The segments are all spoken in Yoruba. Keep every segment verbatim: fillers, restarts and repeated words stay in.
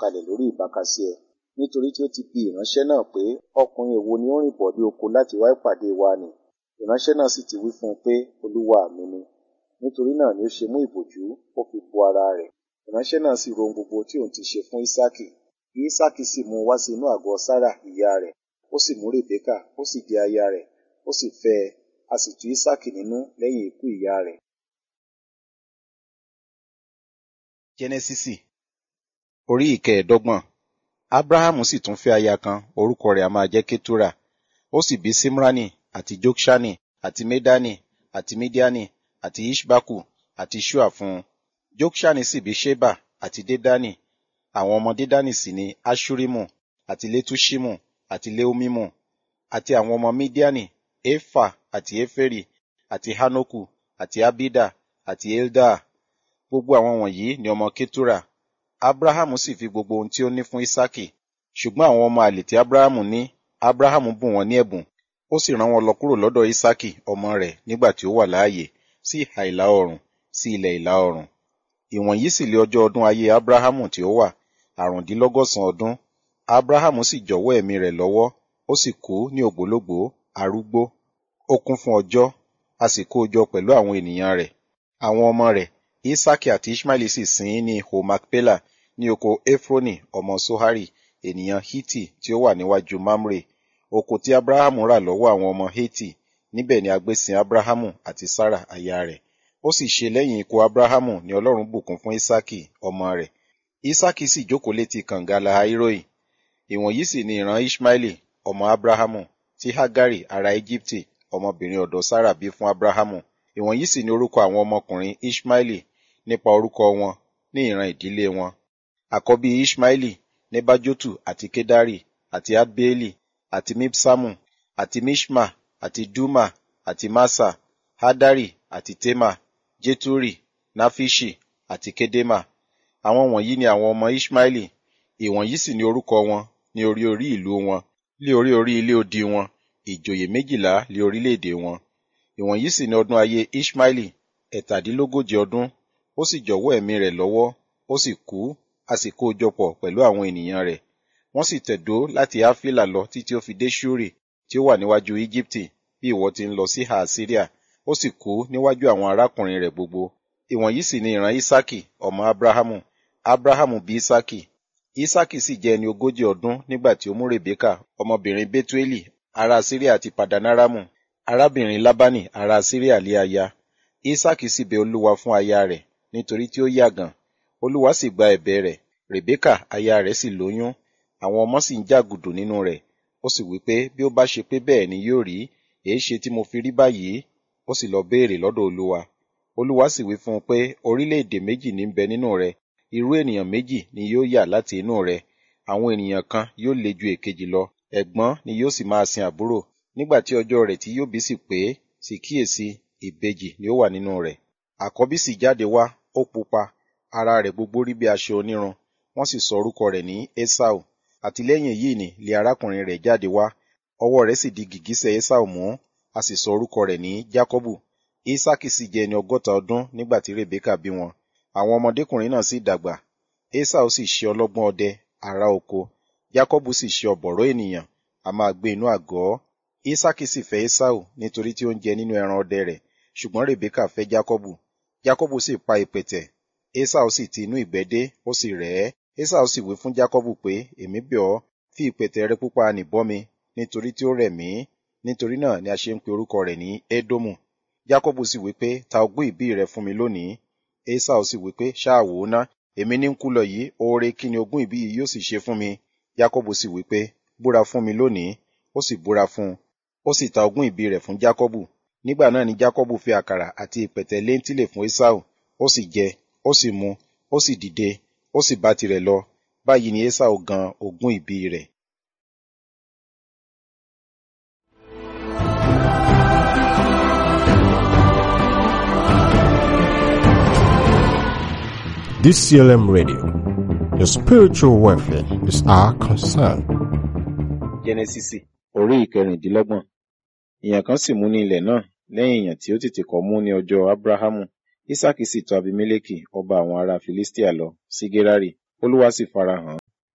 sọ̀kalẹ̀ lórí ìbákasí ẹ, nítorí tí ó ti bi ìránṣẹ́ náà pé, ọkùnrin èwo ni ó rìn bọ̀ ní oko láti wá ìpàdé wa nì? Ìránṣẹ́ náà sì ti wí fún un pé, olúwa mi ni. Nítorí náà ni ó ṣe mú ìbòjú, ó fi bo ara rẹ̀. Ìránṣẹ́ náà sì ro ohun gbogbo tí òun ti ṣe fún Ísákì. Ísákì sì mú un wá sí inú àgọ́ Sárà ìyá rẹ̀, ó sì mú Rèbékà, ó sì di aya rẹ̀, ó sì fẹ́ ẹ, a sì tu Ísákì nínú lẹ́yìn ikú ìyá rẹ̀. Jẹ́nẹ́sísì orí ìkẹẹ̀ẹ́dọ́gbọ̀n. Ábúráhámù sì tún fẹ́ aya kan, orúkọ rẹ̀ a máa jẹ́ Kétúrà. Ó sì bí Símránì, àti Jókṣánì, àti Médánì, àti Mídíánì, àti Iṣbákù, àti Ṣúà fún un. Jókṣánì sì bí Ṣébà, àti Dédánì. Àwọn ọmọ Dédánì sì ni Aṣurimu, àti Letuṣimu, àti Leomimu. Àti àwọn ọmọ Mídíánì, Éfà, àti Éfèrì, àti Hánókù, àti Abida, àti Eldaa. Gbogbo àwọn wọ̀nyí ni ọmọ Kétúrà. Ábúráhámù sì fi gbogbo ohun tí ó ní fún Ísákì. Ṣùgbọ́n àwọn ọmọ àlè tí Ábúráhámù ní, Ábúráhámù bùn wọ́n ní ẹ̀bùn. Ó sì rán wọn lọ kúrò lọ́dọ̀ Ísákì ọmọ rẹ̀ nígbà tí ó wà láàyè, sí ìhà ìlà oòrùn, sí ilẹ̀ ìlà oòrùn. Ìwọ̀nyí sì lé ọjọ́ ọdún ayé Ábúráhámù tí ó wà, àrùndínlọ́gọ́sàn ọdún. Ábúráhámù sì jọ̀wọ́ ẹ̀mí rẹ̀ lọ́wọ́, ó sì kú ní ògbólógbòó, arúgbó. Ó kún fún ọjọ́, a sì kó o jọ pẹ̀lú àwọn ènìyàn rẹ̀. Àwọn ọmọ rẹ̀, Ísákì àti Iṣmaeli sì sin ín ní ihò Makpela ní oko Éfrónì ọmọ Sohari, ènìyàn Hiti tí ó wà níwájú Mamre, oko tí Ábúráhámù rà lọ́wọ́ àwọn ọmọ Heti. Níbẹ̀ ni a gbé sin Ábúráhámù àti Sárà aya rẹ̀. Ó sì ṣe lẹ́yìn ikú Ábúráhámù ni Ọlọ́run bùkún fún Ísákì ọmọ rẹ̀. Ísákì sì jókòó létí kànga Lahairoi. Ìwọ̀nyí sì ni ìran Iṣmaeli ọmọ Ábúráhámù, tí Hagari ará Ejibiti ọmọbìnrin ọ̀dọ̀ Sárà bí fún Ábúráhámù. Ìwọ̀nyí sì ni orúkọ àwọn ọmọkùnrin Iṣmaeli nípa orúkọ wọn ní ìran ìdílé wọn. Àkọ́bí Iṣmaeli, Nebajotu àti Kedari, àti Adbeeli, àti Mibsamu, àti Mishma, àti Duma, àti Masa, Hadari, àti Tema, Jeturi, Nafiṣi, àti Kedema. Àwọn wọ̀nyí ni àwọn ọmọ Iṣmaeli. Ìwọ̀nyí sì ni orúkọ wọn ní orí orí ìlú wọn, lé orí orí ilé odi wọn, ìjòyè méjìlá lé orílẹ̀-èdè wọn. Ìwọ̀nyí sì ni ọdún ayé Iṣmaeli, ẹ̀tàdínlógójì ọdún. Ó sì jọ̀wọ́ ẹ̀mí rẹ̀ lọ́wọ́, ó sì kú, a sì kó o jọ pọ̀ pẹ̀lú àwọn ènìyàn rẹ̀. Wọ́n sì tẹ̀dó láti Áfílà lọ títí ó fi dé Ṣúrì, tí ó wà níwájú Íjíbítì, bí ìwọ ti ń lọ sí ìhà Asiria. Ó sì kú níwájú àwọn arákùnrin rẹ̀ gbogbo. Ìwọ̀nyí sì ni ìran Ísákì ọmọ Ábúráhámù. Ábúráhámù bí Ísákì. Ísákì sì jẹ́ ẹni ogójì ọdún nígbà tí ó mú Rèbékà, ọmọbìnrin Bétuélì, ará Asiria ti Padanaramu, arábìnrin Lábánì ará Asiria lé aya. Ísákì sì bẹ Olúwa fún aya rẹ̀, nítorí tí ó yàgàn. Olúwa sì gba ẹ̀bẹ̀ rẹ̀. Rèbékà aya rẹ̀ sì lóyún. Àwọn ọmọ sì ń jàgùdù nínú rẹ̀. Ó sì wí pé, bí ó bá ṣe pé bẹ́ẹ̀ ni yóò rí, èéṣe tí mo fi rí báyìí? Ó sì lọ béèrè lọ́dọ̀ Olúwa. Olúwa sì wí fún un pé, orílẹ̀-èdè méjì ní ń bẹ nínú rẹ, irú ènìyàn méjì ni yóò yà láti inú rẹ. Àwọn ènìyàn kan yóò le ju èkejì lọ, ẹ̀gbọ́n ni yóò sì máa sin àbúrò. Nígbà tí ọjọ́ rẹ̀ tí yóò bí sì pé, sì kíyèsí, ìbejì ni ó wà nínú rẹ̀. Àkọ́bí sì jáde wá, ó pupa, ara rẹ̀ gbogbo rí bí aṣọ onírun. Wọ́n sì sọ orúkọ rẹ̀ ní Esau. Àti lẹ́yìn èyí ni lé arákùnrin rẹ̀ jáde wá, ọwọ́ rẹ̀ sì di gìgísẹ̀ Esau mú, a sì sọ orúkọ rẹ̀ ní Jákọ́bù. Ísákì sì jẹ́ ẹni ọgọ́ta ọdún nígbà tí Rèbékà bí wọn. Àwọn ọmọdékùnrin náà sì dàgbà. Esau sì ṣe ọlọ́gbọ́n ọdẹ, ará oko. Jákọ́bù sì ṣe ọ̀bọ̀rọ̀ ènìyàn, a máa gbé inú àgọ́. Ísákì sì fẹ́ Esau nítorí tí ó ń jẹ nínú ẹran ọdẹ rẹ̀, ṣùgbọ́n Rèbékà fẹ́ Jákọ́bù. Jákọ́bù sì pa ìpẹ̀tẹ̀. Esau sì ti inú ìgbẹ́ dé, ó sì rẹ̀ ẹ́. Esau sì wí fún Jákọ́bù pé, èmi bẹ̀ ọ́, fi ìpẹ̀tẹ̀ rẹ pupa nì bọ́ mi, nítorí tí ó rẹ̀ mí. Nítorí náà ni a ṣe ń pe orúkọ rẹ̀ ní Édómù. Jákọ́bù sì wí pé, ta ogún ìbí rẹ fún mi lónìí. Esau sì wí pé, ṣáà wò ó ná, èmi ní ń kú lọ yìí, oore kí ni ogún ìbí yìí yóò sì ṣe fún mi? Jákọ́bù sì wí pé, búra fún mi lónìí. Ó sì búra fún un. Ó sì ta ogún ìbí rẹ̀ fún Jákọ́bù. Nígbà náà ni Jákọ́bù fi àkàrà àti ìpẹ̀tẹ̀ léńtìlè fún Esau. Ó sì jẹ, ó sì mu, ó sì dìde, ó sì bá tirẹ̀ lọ. Báyìí ni Esau gan ogún ìbí rẹ̀. D C L M Radio, your spiritual welfare is our concern. Jẹ́nẹ́sísì orí ìkẹrìndínlọ́gbọ̀n. Ìyàn kan sì mú ní ilẹ̀ náà lẹ́yìn ìyàn tí ó tètè kọ́ mú ní ọjọ́ Ábúráhámù. Ísákì sì tọ̀ Abimélékì ọba àwọn ará Filistia lọ sí Gérárì. Olúwa sì farahàn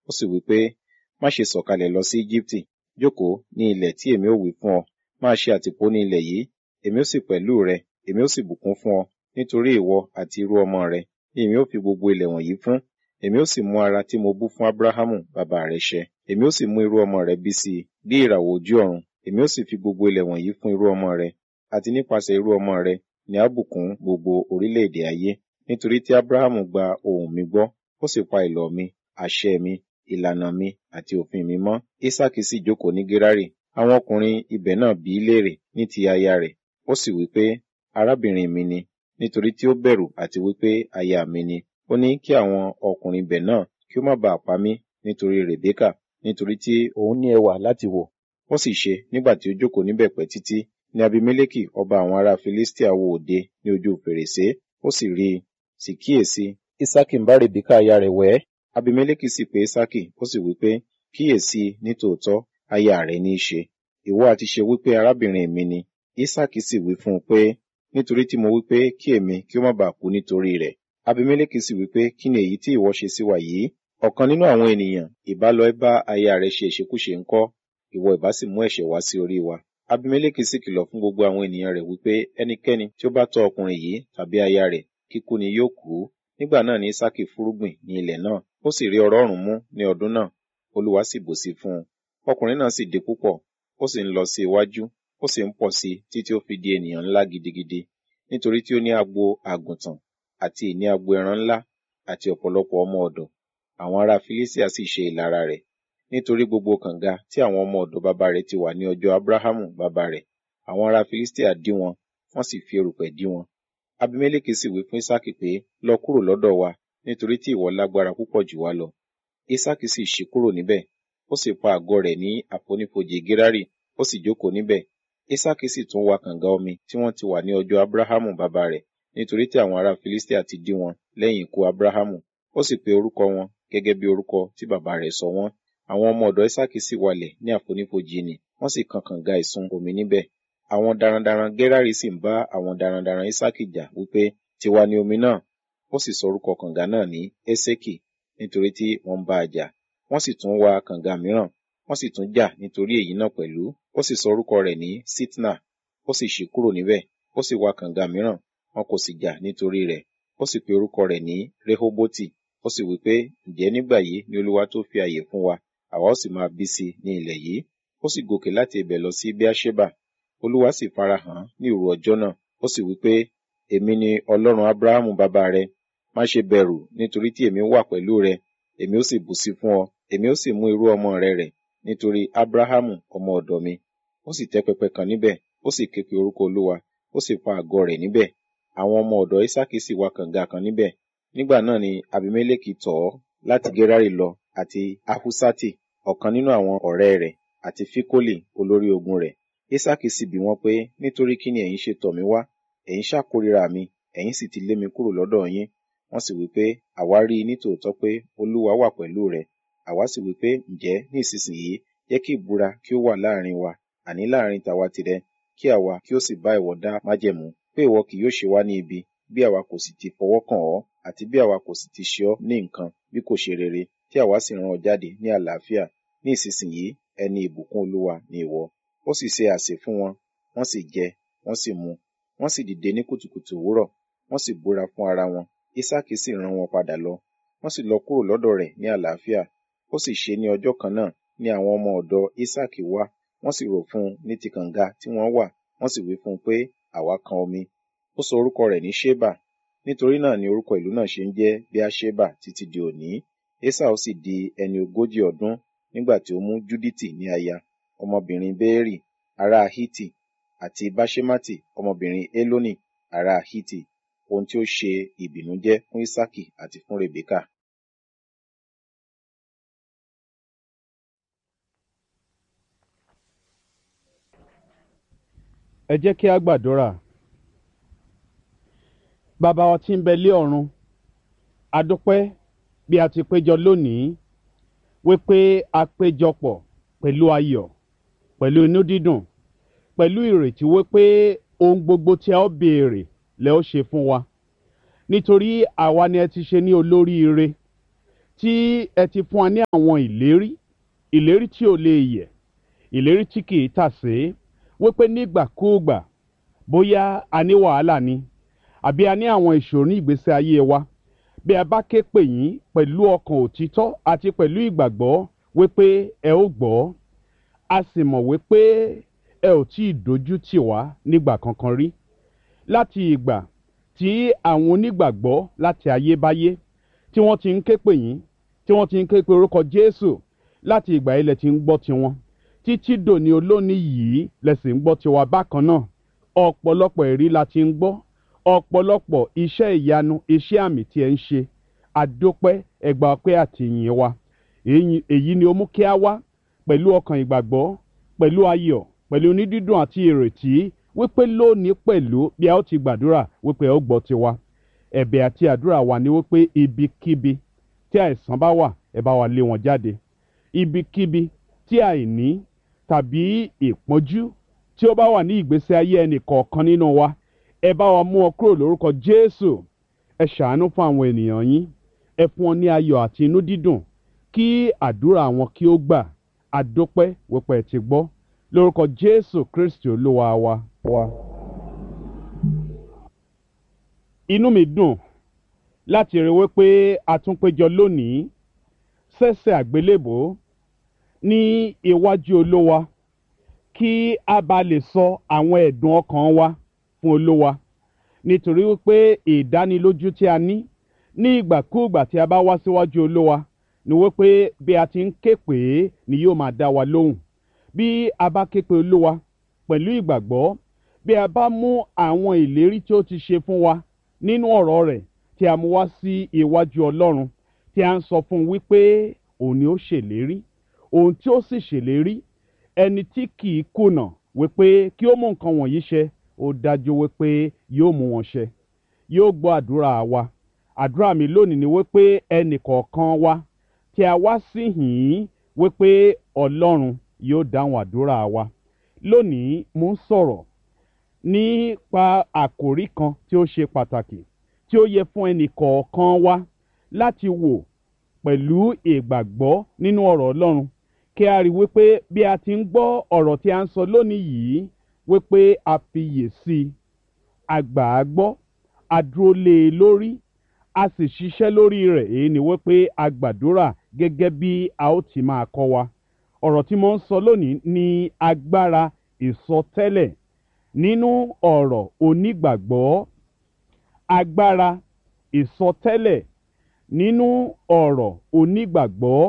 ó sì wí pé, má ṣe sọ̀kalẹ̀ lọ sí Íjíbítì, jókòó ní ilẹ̀ tí èmi ó wí fún ọ, máa ṣe àtìpó ní ilẹ̀ yìí, èmi ó sì pẹ̀lú rẹ, èmi ó sì bùkún fún ọ, nítorí ìwọ àti irú ọmọ rẹ, ni èmi ó fi gbogbo ilẹ̀ wọ̀nyí fún, èmi ó sì mú ara tí mo bú fún Ábúráhámù bàbá rẹ ṣẹ, èmi ó sì mú irú ọmọ rẹ bí sí i, bí ìràwọ̀ ojú ọ̀run, èmi ó sì fi gbogbo ilẹ̀ wọ̀nyí fún irú ọmọ rẹ, àti nípasẹ̀ irú ọmọ rẹ ni á bùkún gbogbo orílẹ̀-èdè ayé, nítorí tí Ábúráhámù gba ohùn mi gbọ́, ó sì pa ìlọ̀ mi, àṣẹ mi, ìlànà mi àti òfin mi mọ́. Ísákì sì jókòó ní Gérárì. Àwọn ọkùnrin ibẹ̀ náà bi í léèrè ní ti aya rẹ̀, ó sì wí pé, arábìnrin mi ni, nítorí tí ó bẹ̀rù àti wí pé aya mi ni. Ó ní kí àwọn ọkùnrin ibẹ̀ náà kí ó má baà pa mí nítorí Rèbékà, nítorí tí òun ní ẹwà láti wò. Ó sì ṣe, nígbà tí ó jókòó níbẹ̀ pẹ́ títí, ni Abimélékì ọba àwọn ará Filistia wo òde ní ojú fèrèsé, ó sì rí i, sì kíyèsí, Ísákì ń bá Rèbékà aya rẹ̀ wẹ̀. Abimélékì sì pe Ísákì, ó sì wí pé, kíyèsí, nítòótọ́ aya rẹ̀ ní í ṣe, ìwọ ha ti ṣe wí pé arábìnrin mi ni. Ísákì sì wí fún un pé, nítorí tí mo wí pé kí èmi kí ó má baà kú nítorí rẹ̀. Abimélékì sì wí pé, kí ni èyí tí ìwọ ṣe sí wa yìí? Ọ̀kan nínú àwọn ènìyàn ìbá lọ bá aya rẹ̀ ṣe ìṣekúṣe ńkọ́, ìwọ ìbá sì mú ẹ̀ṣẹ̀ wá sí orí wa. Abimélékì sì kìlọ̀ fún gbogbo àwọn ènìyàn rẹ̀ wípé ẹnikẹ́ni tí ó bá tọ́ ọkùnrin yìí tàbí aya rẹ̀, kíkú ni yóò kú. Nígbà náà ni Ísákì fúrúgbìn ní ilẹ̀ náà, ó sì rí ọrọ̀ ọ̀rùn mú ní ọdún náà, Olúwa sì bùsí fún un. Ọkùnrin náà sì di púpọ̀, ó sì ń lọ sí iwájú, ó sì ń pọ̀ sí títí ó fi di ènìyàn ńlá gidigidi, nítorí tí ó ní agbo àgùntàn àti ìní agbo ẹran ńlá àti ọ̀pọ̀lọpọ̀ ọmọ ọ̀dọ̀. Àwọn ará Filistia sì ṣe ìlara rẹ̀, nítorí gbogbo kànga tí àwọn ọmọ ọ̀dọ̀ bàbá rẹ̀ ti wà ní ọjọ́ Ábúráhámù bàbá rẹ̀, àwọn ará Filistia dí wọn, wọ́n sì fi erùpẹ̀ dí wọn. Abimélékì sì wí fún Ísákì pé, lọ kúrò lọ́dọ̀ wa, nítorí tí ìwọ lágbára púpọ̀ jù wá lọ. Ísákì sì ṣí kúrò níbẹ̀, ó sì pa àgọ́ rẹ̀ ní àfonífojì Gérárì, ó sì jókòó níbẹ̀. Ísákì sì tún wa kànga omi tí wọ́n ti wà ní ọjọ́ Ábúráhámù bàbá rẹ̀, nítorí tí àwọn ará Filistia ti dí wọn lẹ́yìn ikú Ábúráhámù. Ó sì pe orúkọ wọn gẹ́gẹ́ bí orúkọ tí bàbá rẹ̀ sọ wọ́n. Àwọn ọmọ ọ̀dọ̀ Ísákì sì walẹ̀ ní àfonífojì nì, wọ́n sì kan kànga ìsun omi níbẹ̀. Àwọn darandaran Gérárì sì ń bá àwọn darandaran Ísákì jà wípé, tiwa ni omi náà. Ó sì sọ orúkọ kànga náà ní Ésékì, nítorí tí wọ́n ń bá a jà. Wọ́n sì tún wa kànga mìíràn, wọ́n sì tún jà nítorí èyí náà pẹ̀lú. Ó sì sọ orúkọ rẹ̀ ní Sitna. Ó sì ṣí kúrò níbẹ̀, ó sì wa kànga mìíràn, wọn kò sì jà nítorí rẹ̀. Ó sì pe orúkọ rẹ̀ ní Rehoboti. Ó sì wí pé, ǹjẹ́ nígbà yìí ni Olúwa tó fi àyè fún wa, àwa ó sì máa bí sí ní ilẹ̀ yìí. Ó sì gòkè láti ibẹ̀ lọ sí Beerṣeba. Olúwa sì farahàn ní òru ọjọ́ náà. Ó sì wí pé, èmi ni Ọlọ́run Ábúráhámù bàbá rẹ. Má ṣe bẹ̀rù, nítorí tí èmi wà pẹ̀lú rẹ. Èmi ó sì bùsí fún ọ. Èmi ó sì mú irú ọmọ rẹ rẹ̀, nítorí Ábúráhámù ọmọ ọ̀dọ̀ mi. Ó sì tẹ́ pẹpẹ kan níbẹ̀, ó sì ké pe orúkọ Olúwa, ó sì pa àgọ́ rẹ̀ níbẹ̀. Àwọn ọmọ ọ̀dọ̀ Ísákì sì wa kànga kan níbẹ̀. Nígbà náà ni Abimélékì tọ̀ ọ́ láti Gérárì lọ, àti Ahusati, ọ̀kan nínú àwọn ọ̀rẹ́ rẹ̀, àti Fikoli olórí ogun rẹ̀. Ísákì sì bi wọ́n pé, nítorí kí ni ẹ̀yin ṣe tọ̀ mí wá? Ẹ̀yin ṣàkórìíra mi, ẹ̀yin sì ti lé mi kúrò lọ́dọ̀ yín. Wọ́n sì wí pé, àwa rí i nítòótọ́ pé Olúwa wà pẹ̀lú rẹ̀. Àwa sì wí pé, ǹjẹ́ ní ìsinsìnyí jẹ́ kí ìbúra kí ó wà láàrin wa, àní láàrin tàwa tìrẹ, kí àwa kí ó sì bá ìwọ dá májẹ̀mú, pé ìwọ kì yóò ṣe wá ní ibi, bí àwa kò sì ti fọwọ́ kàn ọ́, àti bí àwa kò sì ti ṣe ọ́ ní nǹkan bí kò ṣe rere, tí àwa sì rán ọ jáde ní àlàáfíà. Ní ìsinsìnyí ẹni ìbùkún Olúwa ni ìwọ. Ó sì ṣe àsè fún wọn, wọ́n sì jẹ, wọ́n sì mu. Wọ́n sì dìde ní kùtùkùtù òwúrọ̀, wọ́n sì búra fún ara wọn. Ísákì sì rán wọn padà lọ. Wọ́n sì lọ kúrò lọ́dọ̀ rẹ̀ ní àlàáfíà. Ó sì ṣe ní ọjọ́ kan náà ni àwọn ọmọ ọ̀dọ̀ Ísákì wá, wọ́n sì rò fún un ní ti kànga tí wọ́n wà, wọ́n sì wí fún un pé, àwa kan omi. Ó sọ orúkọ rẹ̀ ní Ṣébà. Nítorí náà ni orúkọ ìlú náà ṣe ń jẹ́ Beerṣeba títí di òní. Ésáù sì di ẹni ogójì ọdún nígbà tí ó mú Júdítì ní aya, ọmọbìnrin Béérì, ará Hítì, àti Báṣemátì, ọmọbìnrin Élónì, ará Hítì, ohun tí ó ṣe ìbìnújẹ́ fún Ísákì àti fún Rèbékà. Ẹ jẹ́ kí a gbàdúrà. Bàbá wa tí ń bẹ lé ọ̀run, a dúpẹ́ bí a ti péjọ lónìí, wípé a péjọpọ̀ pẹ̀lú ayọ̀, pẹ̀lú inú dídùn, pẹ̀lú ìrètí wípé ohun gbogbo tí a ó béèrè lẹ ó ṣe fún wa. Nítorí àwa ni ẹ ti ṣe ní olóríire, tí ẹ ti fún wa ní àwọn ìlérí ìlérí tí ò lè yẹ̀ ìlérí tí kì í tàsé wípé nígbàkúùgbà bóyá a ní wàhálà ni àbí a ní àwọn ìṣòro ní ìgbésí ayé wa bí a bá ké pè yín pẹ̀lú ọkàn òtítọ́ àti pẹ̀lú ìgbàgbọ́ wípé ẹ ó gbọ́ a sì mọ̀ wípé ẹ ò tí ì dojú tì wá nígbà kankan rí láti ìgbà tí àwọn onígbàgbọ́ láti ayébáyé tí wọ́n ti ń ké pè yín tí wọ́n ti ń ké pe orúkọ Jésù láti ìgbà yìí lẹ ti ń gbọ́ tiwọn títí dòní olónìí yìí lẹ sì ń gbọ́ tiwa bákan náà ọ̀pọ̀lọpọ̀ ẹ̀rí la ti ń gbọ́ ọ̀pọ̀lọpọ̀ iṣẹ́ ìyanu iṣẹ́ àmì tí ẹ ń ṣe àdópẹ́ ẹgbà ọpẹ́ àti ìyìn wa èyí ni ó mú kí a wá pẹ̀lú ọkàn ìgbàgbọ́ pẹ̀lú ayọ̀ pẹ̀lú onídídùn àti ìrètí wípé lónìí pẹ̀lú bí a ó ti gbàdúrà wípé ó gbọ́ tiwa ẹ̀bẹ̀ àti àdúrà wa ni wípé ibikíbi tí àìsàn bá wà ẹ bá wa lé wọn jáde ibikíbi tí àìní tàbí ìpọ́njú tí ó bá wà ní ìgbésí ayé ẹnì kọ̀ọ̀kan nínú wa ẹ bá wa mú ọ kúrò lórúkọ Jésù ẹ ṣàánú fún àwọn ènìyàn yín ẹ fún wọn ní ayọ̀ àti inú dídùn kí àdúrà wọn kí ó gbà àdópẹ́ wípé ẹ ti gbọ́ lórúkọ Jésù Kristi Olúwa wa. wa. Inú mi dùn láti rí wípé a tún péjọ lónìí sẹ́sẹ̀ àgbélébò ní iwájú Olúwa kí a bá lè sọ àwọn ẹ̀dùn ọkàn wa fún Olúwa nítorí wípé ìdánilójú tí a ní ní ìgbàkúùgbà tí a bá wá síwájú Olúwa ni wípé bí a ti ń ké pè é ni yóò máa dá wa lóhùn bí a bá ké pe Olúwa pẹ̀lú ìgbàgbọ́ bí a bá mú àwọn ìlérí tí ó ti ṣe fún wa nínú ọ̀rọ̀ rẹ̀ tí a mú wá sí iwájú Ọlọ́run tí a ń sọ fún un wípé òun ni ó ṣèlérí òun tí ó sì ṣèlérí ẹni tí kì í kùnà wípé kí ó mú nǹkan wọ̀nyí ṣẹ ó dájú wípé yóò mú wọn ṣẹ yóò gbọ́ àdúrà wa àdúrà mi lónìí ni wípé ẹnì kọ̀ọ̀kan wa tí a wá sí yìí wípé Ọlọ́run yóò dáhùn àdúrà wa lónìí mo ń sọ̀rọ̀ nípa àkòrí kan tí ó ṣe pàtàkì tí ó yẹ fún ẹnì kọ̀ọ̀kan wa láti wò pẹ̀lú ìgbàgbọ́ nínú ọ̀rọ̀ Ọlọ́run kí a rí wípé bí a ti ń gbọ́ ọ̀rọ̀ tí a ń sọ lónìí yìí wípé a fiyè sí i a gbà á gbọ́ a dúró lé e lórí a sì ṣiṣẹ́ lórí rẹ̀ èyí ni wípé a gbàdúrà gẹ́gẹ́ bí a ó ti máa kọ́ wa ọ̀rọ̀ tí mo ń sọ lónìí ní agbára ìsọtẹ́lẹ̀ nínú ọ̀rọ̀ onígbàgbọ́ agbára ìsọtẹ́lẹ̀ nínú ọ̀rọ̀ onígbàgbọ́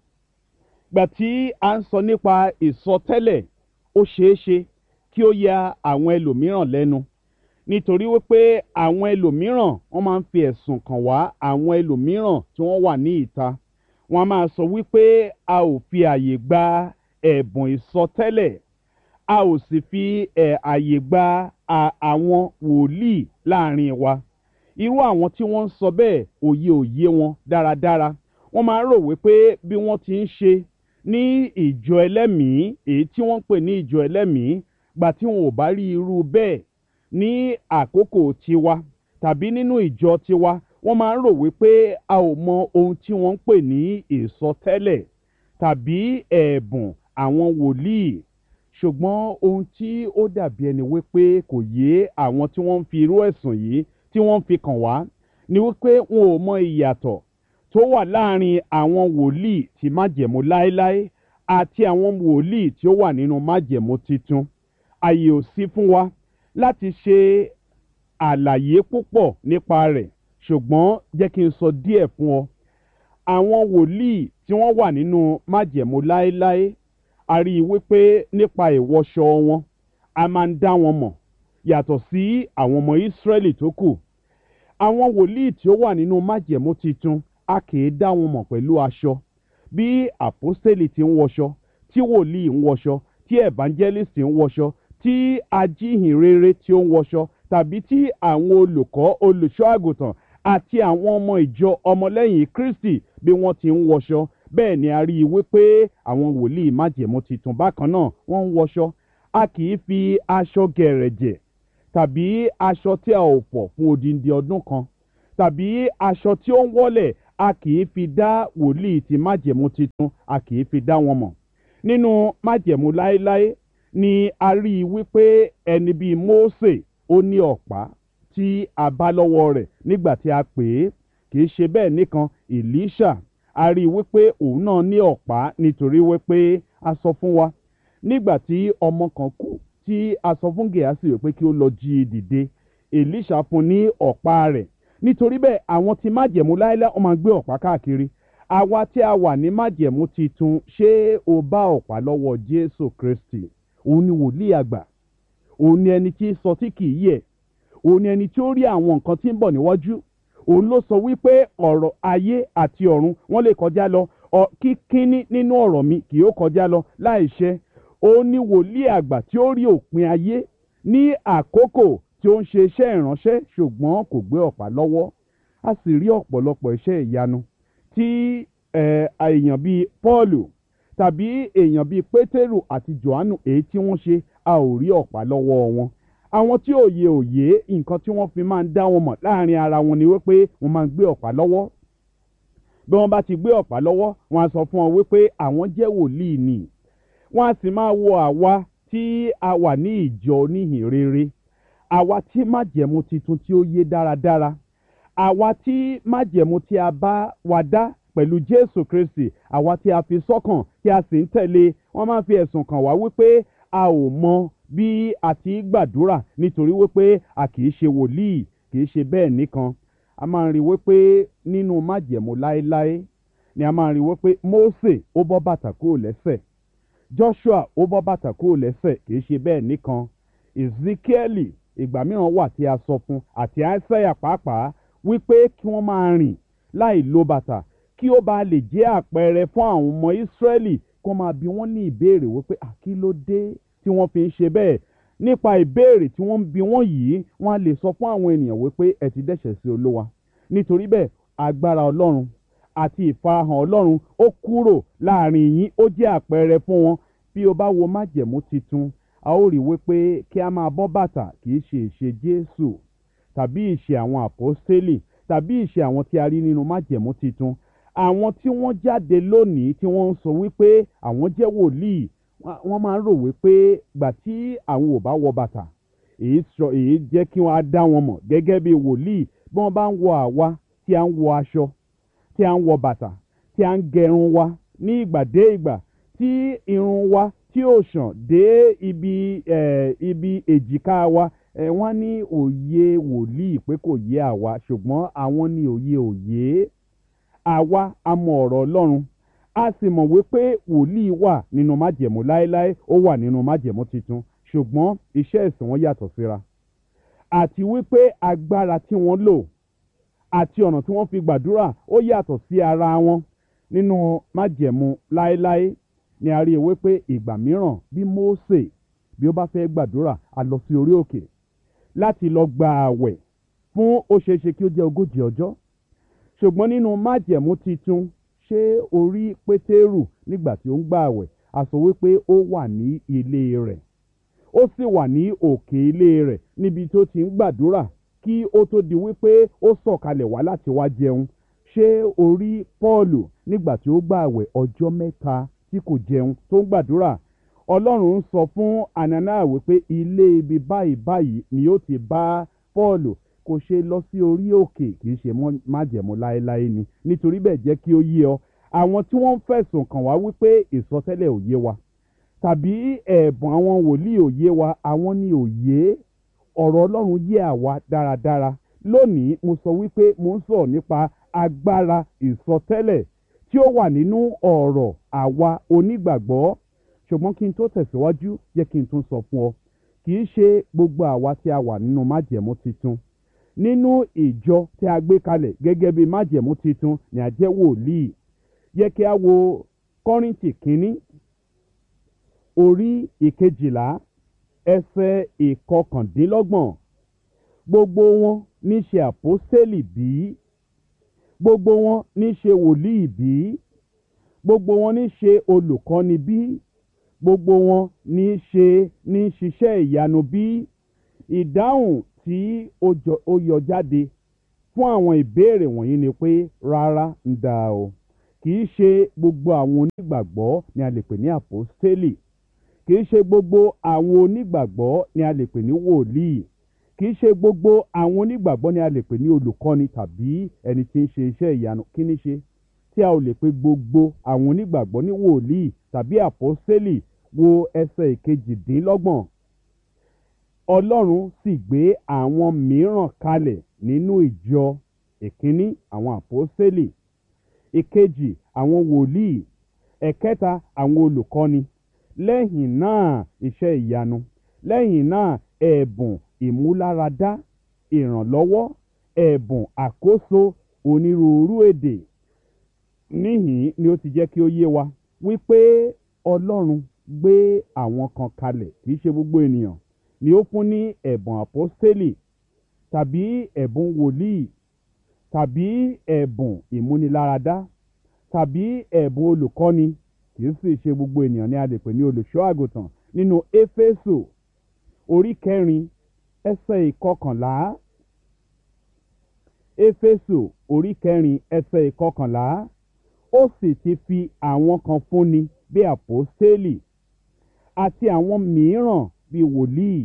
gbà tí a ń sọ nípa ìsọtẹ́lẹ̀ ó ṣeé ṣe kí ó ya àwọn ẹlòmíràn lẹ́nu nítorí wípé àwọn ẹlòmíràn wọ́n máa ń fi ẹ̀sùn kàn wá àwọn ẹlòmíràn tí wọ́n wà ní ìta wọ́n á máa sọ wípé a ò fi àyè gba ẹ̀bùn ìsọtẹ́lẹ̀ a ò sì fi ẹ̀ àyè gba àwọn wòlíì láàrin wa irú àwọn tí wọ́n ń sọ bẹ́ẹ̀ òye òye wọn dáradára wọ́n máa ń rò wípé bí wọ́n ti ń ṣe ní ìjọ ẹlẹ́mìí èyí tí wọ́n ń pè ní ìjọ ẹlẹ́mìí gbà tí wọn ò bá rí irú bẹ́ẹ̀ ní àkókò tiwa tàbí nínú ìjọ tiwa wọ́n máa ń rò wípé a ò mọ ohun tí wọ́n ń pè ní ìsọtẹ́lẹ̀ tàbí ẹ̀bùn àwọn wòlíì ṣùgbọ́n ohun tí ó dàbí ẹni wípé kò yé àwọn tí wọ́n ń fi irú ẹ̀sùn yìí tí wọ́n ń fi kàn wá ni wípé wọn ò mọ ìyàtọ̀ tó wà láàrin àwọn wòlíì tí májẹ̀mú láéláé àti àwọn wòlíì tí ó wà nínú májẹ̀mú titun àyè ò sí fún wa láti ṣe àlàyé púpọ̀ nípa rẹ̀ ṣùgbọ́n jẹ́ kí n sọ díẹ̀ fún ọ àwọn wòlíì tí wọ́n wà nínú májẹ̀mú láéláé a rí i wípé nípa ìwọṣọ wọn a máa ń dá wọn mọ̀ yàtọ̀ sí àwọn ọmọ Ísírẹ́lì tó kù àwọn wòlíì tí ó wà nínú májẹ̀mú titun a kì í dá wọn mọ̀ pẹ̀lú aṣọ bí àpọ́stélì ti ń wọṣọ tí wòlíì ń wọṣọ tí evangelist ń wọṣọ tí ajíhìnrere tí ó ń wọṣọ tàbí tí àwọn olùkọ́ olùṣọ́ àgùntàn àti àwọn ọmọ ìjọ ọmọlẹ́yìn Kristi bí wọ́n ti ń wọṣọ bẹ́ẹ̀ ni a rí i wípé àwọn wòlíì májẹ̀mú titun bákan náà wọ́n ń wọṣọ a kì í fi aṣọ gẹ̀rẹ̀jẹ̀ tàbí aṣọ tí a ò pọ̀ fún odindi ọdún kan tàbí aṣọ tí ó ń wọ́lẹ̀ a kì í fi dá wòlíì ti májẹ̀mú titun a kì í fi dá wọn mọ̀. Nínú májẹ̀mú láéláé ni a rí i wípé ẹni bíi Mósè ó ní ọ̀pá tí a bá lọ́wọ́ rẹ̀ nígbà tí a pè é. Kì í ṣe bẹ́ẹ̀ nìkan, Èlíṣà a rí i wípé òun náà ní ọ̀pá nítorí wípé a sọ fún wa nígbà tí ọmọ kan kú tí a sọ fún Gèhásì wípé kí ó lọ jí i dìde, Èlíṣà fún ní ọ̀pá rẹ̀. Nítorí bẹ́ẹ̀ àwọn tí májẹ̀mú láéláé wọ́n máa gbé ọ̀pá káàkiri. Àwa tí a wà ní májẹ̀mú titun, ṣé o bá ọ̀pá lọ́wọ́ Jésù Kristi? Òun ni wòlíì àgbà, òun ni ẹni tí sọ tí kì í yẹ̀, òun ni ẹni tí ó rí àwọn nǹkan tí ń bọ̀ níwájú. Òun ló sọ wípé ọ̀rọ̀ ayé àti ọ̀run wọ́n lè kọjá lọ, kíkíní nínú ọ̀rọ̀ mi kì yóò kọjá lọ láì ṣẹ. Òun ni wòlíì àgbà tí ó rí òpin ayé ní àkókò tí ó ń ṣe iṣẹ́ ìránṣẹ́ ṣùgbọ́n kò gbé ọ̀pá lọ́wọ́. A sì rí ọ̀pọ̀lọpọ̀ iṣẹ́ ìyanu tí èèyàn bíi Pọ́ọ̀lù tàbí èèyàn bíi Pétérù àti Jòhánù èyí tí wọ́n ṣe, a ò rí ọ̀pá lọ́wọ́ wọn. Àwọn tí òye òye nǹkan tí wọ́n fi máa ń dá wọn mọ̀ láàrin ara wọn ni wípé wọ́n máa ń gbé ọ̀pá lọ́wọ́. Bí wọ́n bá ti gbé ọ̀pá lọ́wọ́, wọ́n á sọ fún wọn wípé àwọn jẹ́ wòlíì ni. Wọ́n á sì máa wo àwa tí a wà ní ìjọ oníhìn rere, àwa tí májẹ̀mú titun tí ó yé dáradára, àwa tí májẹ̀mú tí a bá wa dá pẹ̀lú Jésù Kristi, àwa tí a fi sọ́kàn tí a sì ń tẹ̀lé. Wọ́n máa fi ẹ̀sùn kàn wá wípé a ò mọ bí a ti gbàdúrà nítorí wípé a kì í ṣe wòlíì. Kì í ṣe bẹ́ẹ̀ nìkan. A máa ń rí wípé nínú májẹ̀mú láéláé ni a máa ń rí wípé Mósè ó bọ́ bàtà kúrò lẹ́sẹ̀, Joshua ó bọ́ bàtà kúrò lẹ́sẹ̀. Kì í ṣe bẹ́ẹ̀ nìkan. Ezekiel ìgbà mìíràn wà tí a sọ fún, àti Aísáyà pàápàá, wípé kí wọ́n máa rìn láì lo bàtà kí ó bá lè jẹ́ àpẹẹrẹ fún àwọn ọmọ Ísírẹ́lì kó máa bi wọ́n ní ìbéèrè wípé àkí ló dé tí wọ́n fi ń ṣe bẹ́ẹ̀. Nípa ìbéèrè tí wọ́n ń bi wọ́n yìí, wọ́n á lè sọ fún àwọn ènìyàn wípé ẹ ti dẹ́ṣẹ̀ sí Olúwa. Nítorí bẹ́ẹ̀ agbára Ọlọ́run àti ìfarahàn Ọlọ́run ó kúrò láàrin yín, ó jẹ́ àpẹẹrẹ fún wọn. Bí o bá wo májẹ̀mú titun, a ó rí wípé kí a máa bọ́ bàtà kì í ṣe ìṣe Jésù tàbí ìṣe àwọn àpọ́stélì tàbí ìṣe àwọn tí a rí nínú májẹ̀mú titun. Àwọn tí wọ́n jáde lónìí tí wọ́n ń sọ wípé àwọn jẹ́ wòlíì, wọ́n máa ń rò wípé gbà tí àwọn ò bá wọ bàtà èyí sọ èyí jẹ́ kí wọ́n á dá wọn mọ̀ gẹ́gẹ́ bí wòlíì. Bí wọ́n bá ń wọ àwa tí a ń wọ aṣọ, tí a ń wọ bàtà, tí a ń gẹrun wa ní ìgbà dé ìgbà, tí irun wa tí ó ṣàn dé ibi eh, ibi èjìká wa, eh, wọ́n ní òye wòlíì pé kò yé àwa, ṣùgbọ́n àwọn ní òye òye. Àwa a mọ ọ̀rọ̀ Ọlọ́run, a sì mọ̀ wípé wòlíì wà nínú májẹ̀mú láéláé, ó wà nínú májẹ̀mú titun, ṣùgbọ́n iṣẹ́ ìsìn wọn yàtọ̀ síra. Àti wípé agbára tí wọ́n lò àti ọ̀nà tí wọ́n fi gbàdúrà ó yàtọ̀ sí ara wọn. Nínú májẹ̀mú láéláé ni a rí wípé ìgbà mìíràn bí Mósè bí ó bá fẹ́ gbàdúrà, a lọ sí orí òkè láti lọ gba àwẹ̀ fún ó ṣeéṣe kí ó jẹ́ ogójì ọjọ́. Ṣùgbọ́n nínú májẹ̀mú titun, ṣé orí Pétérù nígbà tí ó ń gba àwẹ̀, a sọ wípé ó wà ní ilé rẹ̀, ó sì wà ní òkè ilé rẹ̀ níbi tó ti ń gbàdúrà kí ó tó di wípé ó sọ̀kalẹ̀ wá láti wá jẹun. Ṣé orí Pọ́ọ̀lù nígbà tí ó gba àwẹ̀ ọjọ́ mẹ́ta tí kò jẹun tó ń gbàdúrà? Ọlọ́run ń sọ fún Anania wípé ilé ibi báyìí báyìí ni ó ti bá Pọ́ọ̀lù. Kò ṣe lọ sí orí òkè, kì í ṣe májẹ̀mú láéláé ni. Nítorí bẹ́ẹ̀ jẹ́ kí ó yé ọ, àwọn tí wọ́n ń fẹ̀sùn kàn wá wípé ìsọtẹ́lẹ̀ ò yé wa tàbí ẹ̀bùn àwọn wòlíì ò yé wa, àwọn ni ò yé. Ọ̀rọ̀ Ọlọ́run yé àwa dáradára. Lónìí mo sọ wípé mo ń sọ̀rọ̀ nípa agbára ìsọtẹ́lẹ̀ tí ó wà nínú ọ̀rọ̀ àwa onígbàgbọ́. Ṣùgbọ́n kí n tó tẹ̀síwájú, jẹ́ kí n tún sọ fún ọ, kì í ṣe gbogbo àwa tí a wà nínú májẹ̀mú titun nínú ìjọ tí a gbé kalẹ̀ gẹ́gẹ́ bí májẹ̀mú titun ni a jẹ́ wòlíì. Yẹ kí a wo Kọ́ríńtì kínní orí ìkejìlá ẹsẹ̀ ìkọkàndínlọ́gbọ̀n. Gbogbo wọn ní ṣe àpọ́stélì bí? Gbogbo wọn ní ṣe wòlíì bí? Gbogbo wọn ní ṣe olùkọ́ni bí? Gbogbo wọn ní ṣe ní ṣiṣẹ́ ìyanu bí? Ìdáhùn tí ó yọ jáde fún àwọn ìbéèrè wọ̀nyí ni pé rárá ń dá o. Kì í ṣe gbogbo àwọn onígbàgbọ́ ni a lè pè ní àpọ́stélì. Kì í ṣe gbogbo àwọn onígbàgbọ́ ni a lè pè ní wòlíì. Kì í ṣe gbogbo àwọn onígbàgbọ́ ni a lè pè ní olùkọ́ni tàbí ẹni tí ń ṣe iṣẹ́ ìyanu. Kí ni ṣe tí a ò lè pe gbogbo àwọn onígbàgbọ́ ní wòlíì tàbí àpọ́stélì? Wo ẹsẹ̀ ìkejìdínlọ́gbọ̀n. Ọlọ́run sì gbé àwọn mìíràn kalẹ̀ nínú ìjọ. Ìkíní, àwọn àpọ́stélì. Ìkejì, àwọn wòlíì. Ẹ̀kẹta, àwọn olùkọ́ni. Lẹ́yìn náà, iṣẹ́ ìyanu. Lẹ́yìn náà, ẹ̀bùn ìmúláradá, ìrànlọ́wọ́, ẹ̀bùn àkóso onírúurú èdè. Níhìn ni ó ti jẹ́ kí ó yé wa wípé Ọlọ́run gbé àwọn kan kalẹ̀. Kì í ṣe gbogbo ènìyàn ni ó fún ní ẹ̀bùn àpọ́stélì tàbí ẹ̀bùn wòlíì tàbí ẹ̀bùn ìmúniláradá tàbí ẹ̀bùn olùkọ́ni. Kì í sì ṣe gbogbo ènìyàn ni a lè pè ní olùṣọ́ àgùntàn. Nínú Éfésù orí kẹrin ẹsẹ̀ ìkọkànlá. Éfésù orí kẹrin ẹsẹ̀ ìkọkànlá. Ó sì ti fi àwọn kan fúnni bí àpọ́stélì àti àwọn mìíràn bí wòlíì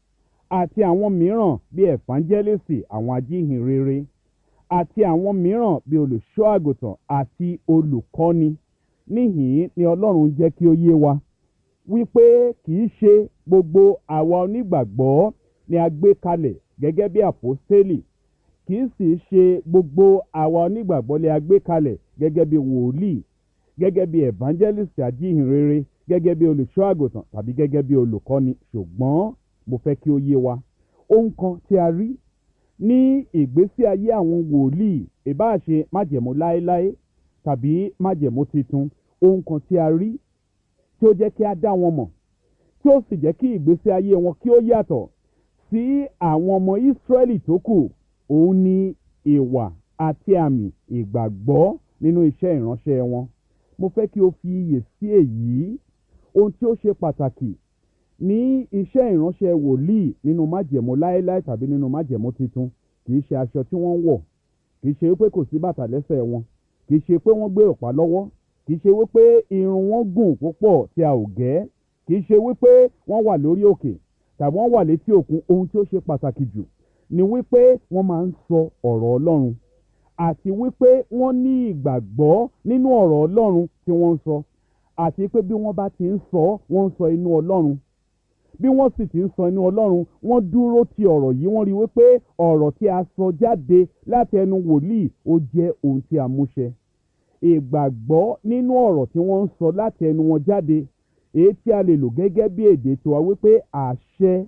àti àwọn mìíràn bí ẹ̀fánjẹ́lìsì, àwọn ajíhìnrere, àti àwọn mìíràn bí olùṣọ́ àgùntàn àti olùkọ́ni. Níhìn ni Ọlọ́run jẹ́ kí ó yé wa wípé kì í ṣe gbogbo àwa onígbàgbọ́ ni a gbé kalẹ̀ gẹ́gẹ́ bí àpọ́stélì. Kì í sì ṣe gbogbo àwa onígbàgbọ́ ni a gbé kalẹ̀ gẹ́gẹ́ bí wòlíì, gẹ́gẹ́ bí evangelist ajíhìnrere, gẹ́gẹ́ bí olùṣọ́ àgùntàn tàbí gẹ́gẹ́ bí olùkọ́ni. Ṣùgbọ́n mo fẹ́ kí ó yé wa ohun kan tí a rí ní ìgbésí ayé àwọn wòlíì, ìbáà ṣe májẹ̀mú láéláé tàbí májẹ̀mú titun. Ohun kan tí a rí tí ó jẹ́ kí a dá wọn mọ̀, tí ó sì jẹ́ kí ìgbésí ayé wọn kí ó yàtọ̀ sí àwọn ọmọ Ísírẹ́lì tó kù, òun ni ìwà àti àmì ìgbàgbọ́ nínú iṣẹ́ ìránṣẹ́ wọn. Mo fẹ́ kí o fi iyè sí èyí. Ohun tí ó ṣe pàtàkì ní iṣẹ́ ìránṣẹ́ wòlíì nínú májẹ̀mú láéláé tàbí nínú májẹ̀mú titun kì í ṣe aṣọ tí wọ́n ń wọ̀, kì í ṣe wípé kò sí bàtà lẹ́sẹ̀ wọn, kì í ṣe pé wọ́n gbé ọ̀pá lọ́wọ́, kì í ṣe wípé irun wọn gùn púpọ̀ tí a ò gẹ́, kì í ṣe wípé wọ́n wà lórí òkè tàbí wọ́n wà létí òkun. Ohun tí ó ṣe pàtàkì jù ni wípé wọ́n máa ń sọ ọ̀rọ̀ Ọlọ́run àti wípé wọ́n ní ìgbàgbọ́ nínú ọ̀rọ̀ Ọlọ́run tí wọ́n ń sọ, àti pé bí wọ́n bá ti ń sọ, wọ́n ń sọ inú Ọlọ́run. Bí wọ́n sì ti ń sọ inú Ọlọ́run, wọ́n dúró ti ọ̀rọ̀ yìí. Wọ́n rí wípé ọ̀rọ̀ tí a sọ jáde láti ẹnu wòlíì ó jẹ́ ohun tí a múṣẹ. Ìgbàgbọ́ nínú ọ̀rọ̀ tí wọ́n ń sọ láti ẹnu wọn jáde, èyí tí a lè lò gẹ́gẹ́ bí èdè tiwa wípé àṣẹ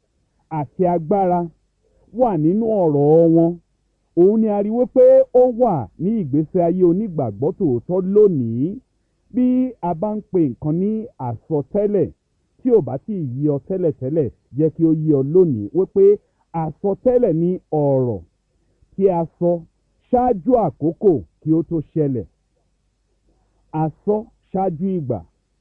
àti agbára wà nínú ọ̀rọ̀ wọn. Òun ni a rí wípé ó wà ní ìgbésí ayé onígbàgbọ́ tòótọ́ lónìí. Bí a bá ń pe nǹkan ní àsọtẹ́lẹ̀ tí ò bá tí ì yí ọ tẹ́lẹ̀tẹ́lẹ̀, jẹ́ kí ó yí ọ lónìí wípé àsọtẹ́lẹ̀ ni ọ̀rọ̀ tí a sọ ṣáájú àkókò kí ó tó ṣẹlẹ̀. Àsọ ṣáájú ìgbà,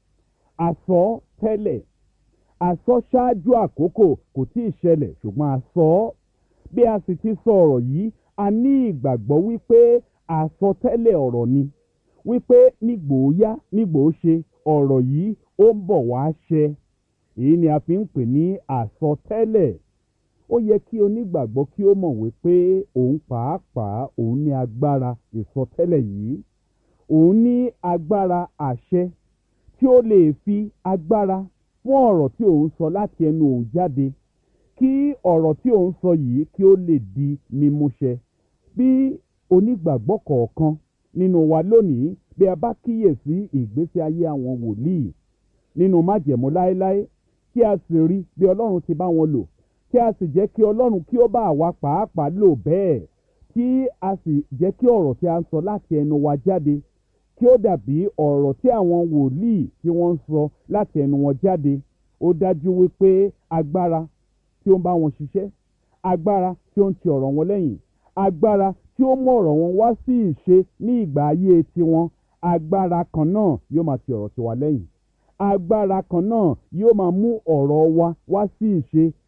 àsọ tẹ́lẹ̀, àsọ ṣáájú àkókò kò tí ì ṣẹlẹ̀ ṣùgbọ́n àsọ. Bí a sì ti sọ ọ̀rọ̀ yìí, a ní ìgbàgbọ́ wípé àsọtẹ́lẹ̀ ọ̀rọ̀ ni, wípé nígbòóyá nígbòóṣe ọ̀rọ̀ yìí ó ń bọ̀ wá ṣẹ. Èyí ni a fi ń pè ní àsọtẹ́lẹ̀. Ó yẹ kí onígbàgbọ́ kí ó mọ̀ wípé òun pàápàá òun ní agbára ìsọtẹ́lẹ̀ yìí. Òun ní agbára àṣẹ tí ó lè fi agbára fún ọ̀rọ̀ tí òun sọ láti ẹnu òun jáde, kí ọ̀rọ̀ tí òun sọ yìí kí ó lè di mímúṣẹ. Bí onígbàgbọ́ kọ̀ọ̀kan nínú wa lónìí, bí a bá kíyèsí ìgbésí ayé àwọn wòlíì nínú májẹ̀mú láéláé, tí a sì rí bí Ọlọ́run ti bá wọn lò, tí a sì jẹ́ kí Ọlọ́run kí ó bá àwa pàápàá lò bẹ́ẹ̀, tí a sì jẹ́ kí ọ̀rọ̀ tí a ń sọ láti ẹnu wa jáde kí ó dàbí ọ̀rọ̀ tí àwọn wòlíì tí wọ́n ń sọ láti ẹnu wọn jáde, ó dájú wípé agbára tí ó ń bá wọn ṣiṣẹ́, agbára tí ó ń ti ọ̀rọ̀ wọn lẹ́yìn, agbára tí ó mú ọ̀rọ̀ wọn wá sí ìṣe ní ìgbà ayé tiwọn, agbára kan náà yóò máa ti ọ̀rọ̀ tiwa lẹ́yìn. Agbára kan náà yóò máa mú ọ̀rọ̀ wa wá sí ìṣe.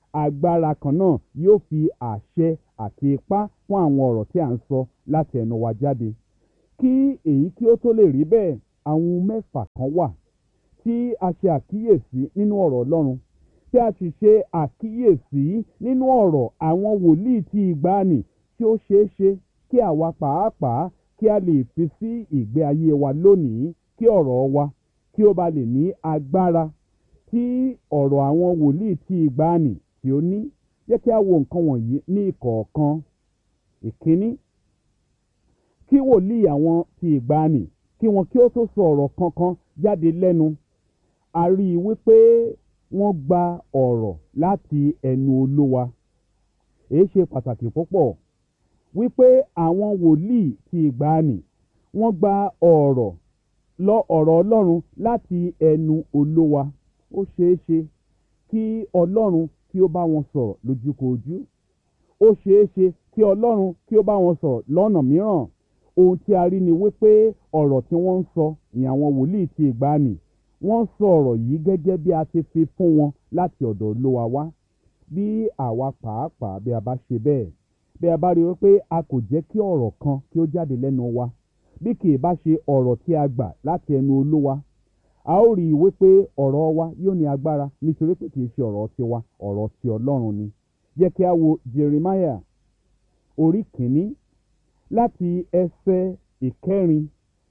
agbára kan náà yóò fi àṣẹ àti ipá fún àwọn ọ̀rọ̀ tí à ń sọ láti ẹnu wa jáde. Kí èyí kí ó tó lè rí bẹ́ẹ̀, àwọn ohun mẹ́fà kan wà tí a ṣe àkíyèsí nínú ọ̀rọ̀ Ọlọ́run, tí a sì ṣe àkíyèsí nínú ọ̀rọ̀ àwọn wòlíì ti ìgbàanì tí ó ṣeé ṣe kí àwa pàápàá kí a lè fi sí ìgbé ayé wa lónìí, kí ọ̀rọ̀ wa kí ó ba lè ní agbára tí ọ̀rọ̀ àwọn wòlíì ti ìgbàanì tí ó ní. Jẹ́ kí a wo nǹkan wọ̀nyí ní ìkọ̀ọ̀kan. Ìkíní, kí wòlíì àwọn ti ìgbàanì kí wọn kí ó tó sọ ọ̀rọ̀ kankan jáde lẹ́nu, a rí i wípé wọ́n gba ọ̀rọ̀ láti ẹnu Olúwa. Èyí ṣe pàtàkì púpọ̀ wípé àwọn wòlíì ti ìgbàanì wọ́n gba ọ̀rọ̀ lọ ọ̀rọ̀ Ọlọ́run láti ẹnu Olúwa. Ó ṣeé ṣe kí Ọlọ́run kí ó bá wọn sọ̀rọ̀ lójúkojú. Ó ṣeé ṣe kí Ọlọ́run kí ó bá wọn sọ̀rọ̀ lọ́nà mìíràn. Ohun tí a rí ni wípé ọ̀rọ̀ tí wọ́n ń sọ ní àwọn wòlíì ti ìgbàanì, wọ́n sọ ọ̀rọ̀ yìí gẹ́gẹ́ bí a ti fi fún wọn láti ọ̀dọ̀ Olúwa wá. Bí àwa pàápàá bí a bá ṣe bẹ́ẹ̀, bí a bá rí wípé a kò jẹ́ kí ọ̀rọ̀ kan kí ó jáde lẹ́nu wa, bí kì í bá ṣe ọ̀rọ̀ tí a gbà láti ẹnu Olúwa, a ó rí i wípé ọ̀rọ̀ wa yóò ní agbára, nítorí pé kì í ṣe ọ̀rọ̀ tiwa, ọ̀rọ̀ ti Ọlọ́run ni. Jẹ́ kí a wo Jeremiah orí kìíní láti ẹsẹ̀ ìkẹrin.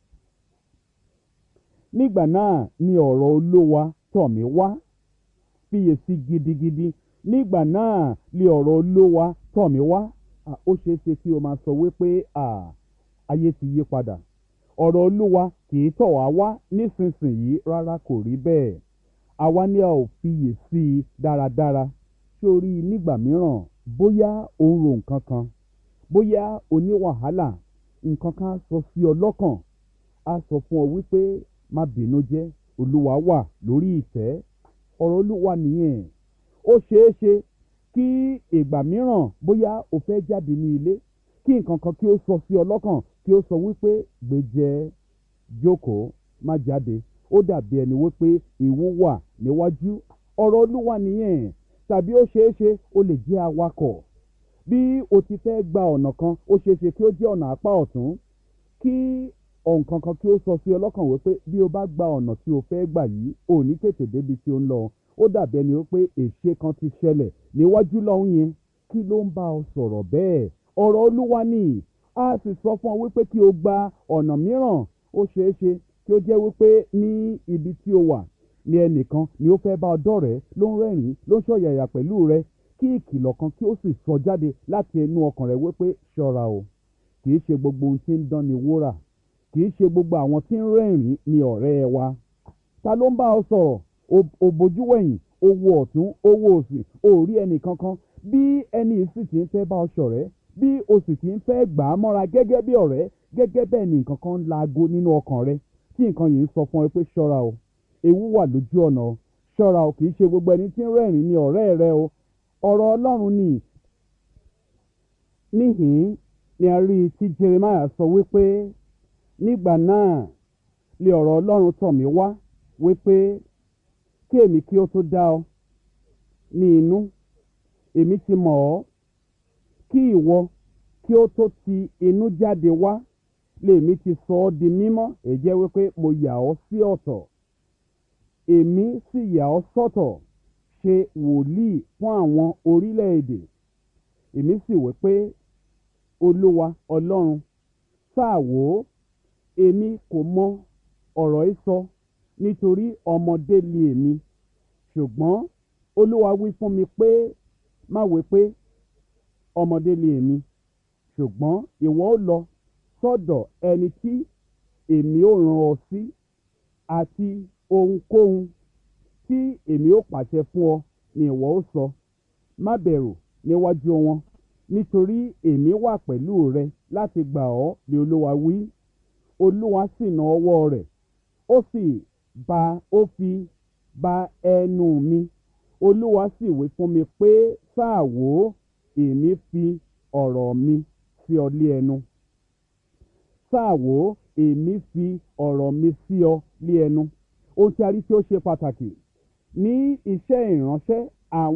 Nígbà náà ni ọ̀rọ̀ Olúwa tọ̀ mí wá, fiyèsí gidigidi. Nígbà náà ni ọ̀rọ̀ Olúwa tọ̀ mí wá. Ó ṣeé ṣe kí o máa sọ wípé ayé ti yí padà. Ọ̀rọ̀ Olúwa kì í tọ̀ wá wá nísinsìnyí, rárá, kò rí bẹ́ẹ̀. Àwa ni a ò fiyèsí dáradára. Sórí nígbà mìíràn, bóyá o ń ro nǹkan kan, bóyá o ní wàhálà, nǹkan kan sọ sí ọ lọ́kàn, a sọ fún ọ wípé má bínú jẹ́, Olúwa wà lórí ìtẹ́. Ọ̀rọ̀ Olúwa nìyẹn. Ó ṣeé ṣe kí ìgbà mìíràn bóyá o fẹ́ jáde ní ilé, kí nǹkan kan kí ó sọ sí ọ lọ́kàn, kí ó sọ wípé gbèjẹ́, jókòó, má jáde. Ó dàbí ẹni wípé ewu wà níwájú. Ọ̀rọ̀ Olúwa nìyẹn. Tàbí ó ṣeé ṣe o lè jẹ́ awakọ̀. Bí o ti fẹ́ gba ọ̀nà kan, ó ṣeé ṣe kí ó jẹ́ ọ̀nà apá ọ̀tún, kí nǹkan kan kí ó sọ sí ọ lọ́kàn wípé bí o bá gba ọ̀nà tí o fẹ́ gbà yìí, ò ní tètè débi tí ó ń lọ. Ó dàbí ẹni wípé èṣe kan ti ṣẹlẹ̀ níwájú lọ́hùn yẹn. Kí ló ń bá ọ sọ̀rọ̀ bẹ́ẹ̀? Ọ̀rọ̀ Olúwa ni. A sì sọ fún ọ wípé kí o gba ọ̀nà mìíràn. Ó ṣeé ṣe kí ó jẹ́ wípé ní ibi tí o wà ní ẹnìkan ni ó fẹ́ bá ọ dọ́rẹ̀ẹ́, ló ń rẹ́rìn-ín, ló ń ṣọ̀yàyà pẹ̀lú rẹ. Kí ìkìlọ̀ kan kí ó sì sọ jáde láti ẹnu ọkàn rẹ wípé ṣọ́ra o. Kì í ṣe gbogbo ohun tí ń dán ni wúrà. Kì í ṣe gbogbo àwọn tí ń rẹ́rìn-ín ni ọ̀rẹ́ wa. Ta ló ń bá ọ sọ̀rọ̀? O bojú wẹ̀yìn, o wo ọ̀tún, o wo òsì, o rí ẹnì kankan. Bí ẹni sì ti ń fẹ́ bá ọ ṣọ̀rẹ́, bí o sì ti ń fẹ́ gbà á mọ́ra gẹ́gẹ́ bí ọ̀rẹ́, gẹ́gẹ́ bẹ́ẹ̀ ni nǹkan kan ń laago nínú ọkàn rẹ, tí nǹkan yìí ń sọ fún ẹ pé ṣọ́ra o, ewu wà lójú ọ̀nà o, ṣọ́ra o, kì í ṣe gbogbo ẹni tí ń rẹ́rìn-ín ni ọ̀rẹ́ rẹ o. Ọ̀rọ̀ Ọlọ́run ni. Níhìn-ín ni a rí tí Jeremiah sọ wípé nígbà náà ni ọ̀rọ̀ Ọlọ́run tọ̀ mí wá wípé kí èmi kí ó tó dá ọ ní inú, èmi ti mọ̀ ọ́, kí ìwọ kí ó tó ti inú jáde wá, lèmi ti sọ ọ́ di mímọ́. Èyí jẹ́ wípé mo yà ọ́ sí ọ̀tọ̀, èmi sì yà ọ́ sọ́tọ̀ ṣe wòlíì fún àwọn orílẹ̀-èdè. Èmi sì wí pé Olúwa Ọlọ́run, sáà wò ó, èmi kò mọ ọ̀rọ̀ yìí sọ, nítorí ọmọdé ni èmi. Ṣùgbọ́n Olúwa wí fún mi pé má wí pé ọmọdé ni èmi, ṣùgbọ́n ìwọ ó lọ sọ́dọ̀ ẹni tí èmi ó rán ọ sí, àti ohunkóhun tí èmi ó pàṣẹ fún ọ ni ìwọ ó sọ. Má bẹ̀rù níwájú wọn, nítorí èmi wà pẹ̀lú rẹ láti gbà ọ́, ni Olúwa wí. Olúwa sì na ọwọ́ rẹ̀, ó sì ba ó fi ba ẹnu mi. Olúwa sì wí fún mi pé sáà wò ó, èmi fi ọ̀rọ̀ mi sí ọ lé ẹnu. Sáà wò ó, èmi fi ọ̀rọ̀ mi sí ọ lé ẹnu. Ohun tí a rí tí ó ṣe pàtàkì ní iṣẹ́ ìránṣẹ́ àwọn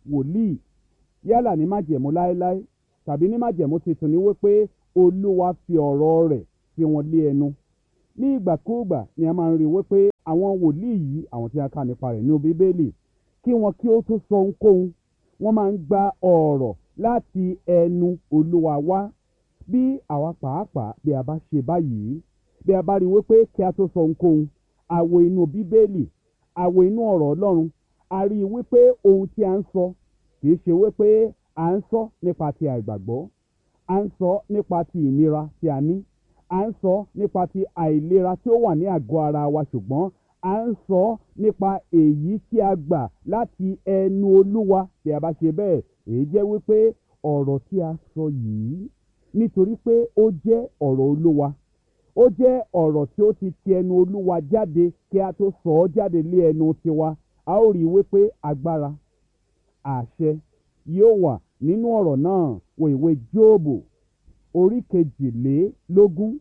wòlíì yálà ní májẹ̀mú láéláé tàbí ní májẹ̀mú tuntun ni wípé olúwa fi ọ̀rọ̀ rẹ̀ sí wọn lé ẹnu. Ní ìgbàkúùgbà ni a máa ń rí wípé àwọn wòlíì yìí, àwọn tí a kà nípa rẹ̀ ní bíbélì, kí wọn kí ó tó sọ ohunkóhun, wọ́n máa ń gba ọ̀rọ̀ láti ẹnu olúwa wá. Bí àwa pàápàá bí a bá ṣe báyìí, bí a bá rí wípé kí a tó sọ ohunkóhun, a wo inú bíbélì, a wo inú ọ̀rọ̀ ọlọ́run, a rí i wípé ohun tí a ń sọ kìí ṣe wípé à ń sọ nípa ti àìgbàgbọ́, à ń sọ nípa ti ìnira tí a ní, à ń sọ nípa ti àìlera tí ó wà ní àgọ́ ara wa, ṣùgbọ́n à ń sọ nípa èyí tí a gbà láti ẹnu olúwa. Bí a bá ṣe bẹ́ẹ̀, èyí jẹ́ wípé ọ̀rọ̀ tí a sọ yìí, nítorí pé ó jẹ́ ọ̀rọ̀ olúwa, ó jẹ́ ọ̀rọ̀ tí ó ti ti ẹnu olúwa jáde kí a tó sọ ọ́ jáde lé ẹnu tiwa, a ó rí i wípé agbára, àṣẹ yóò wà nínú ọ̀rọ̀ náà. Wo ìwé Jóòbù orí kejìlélógún.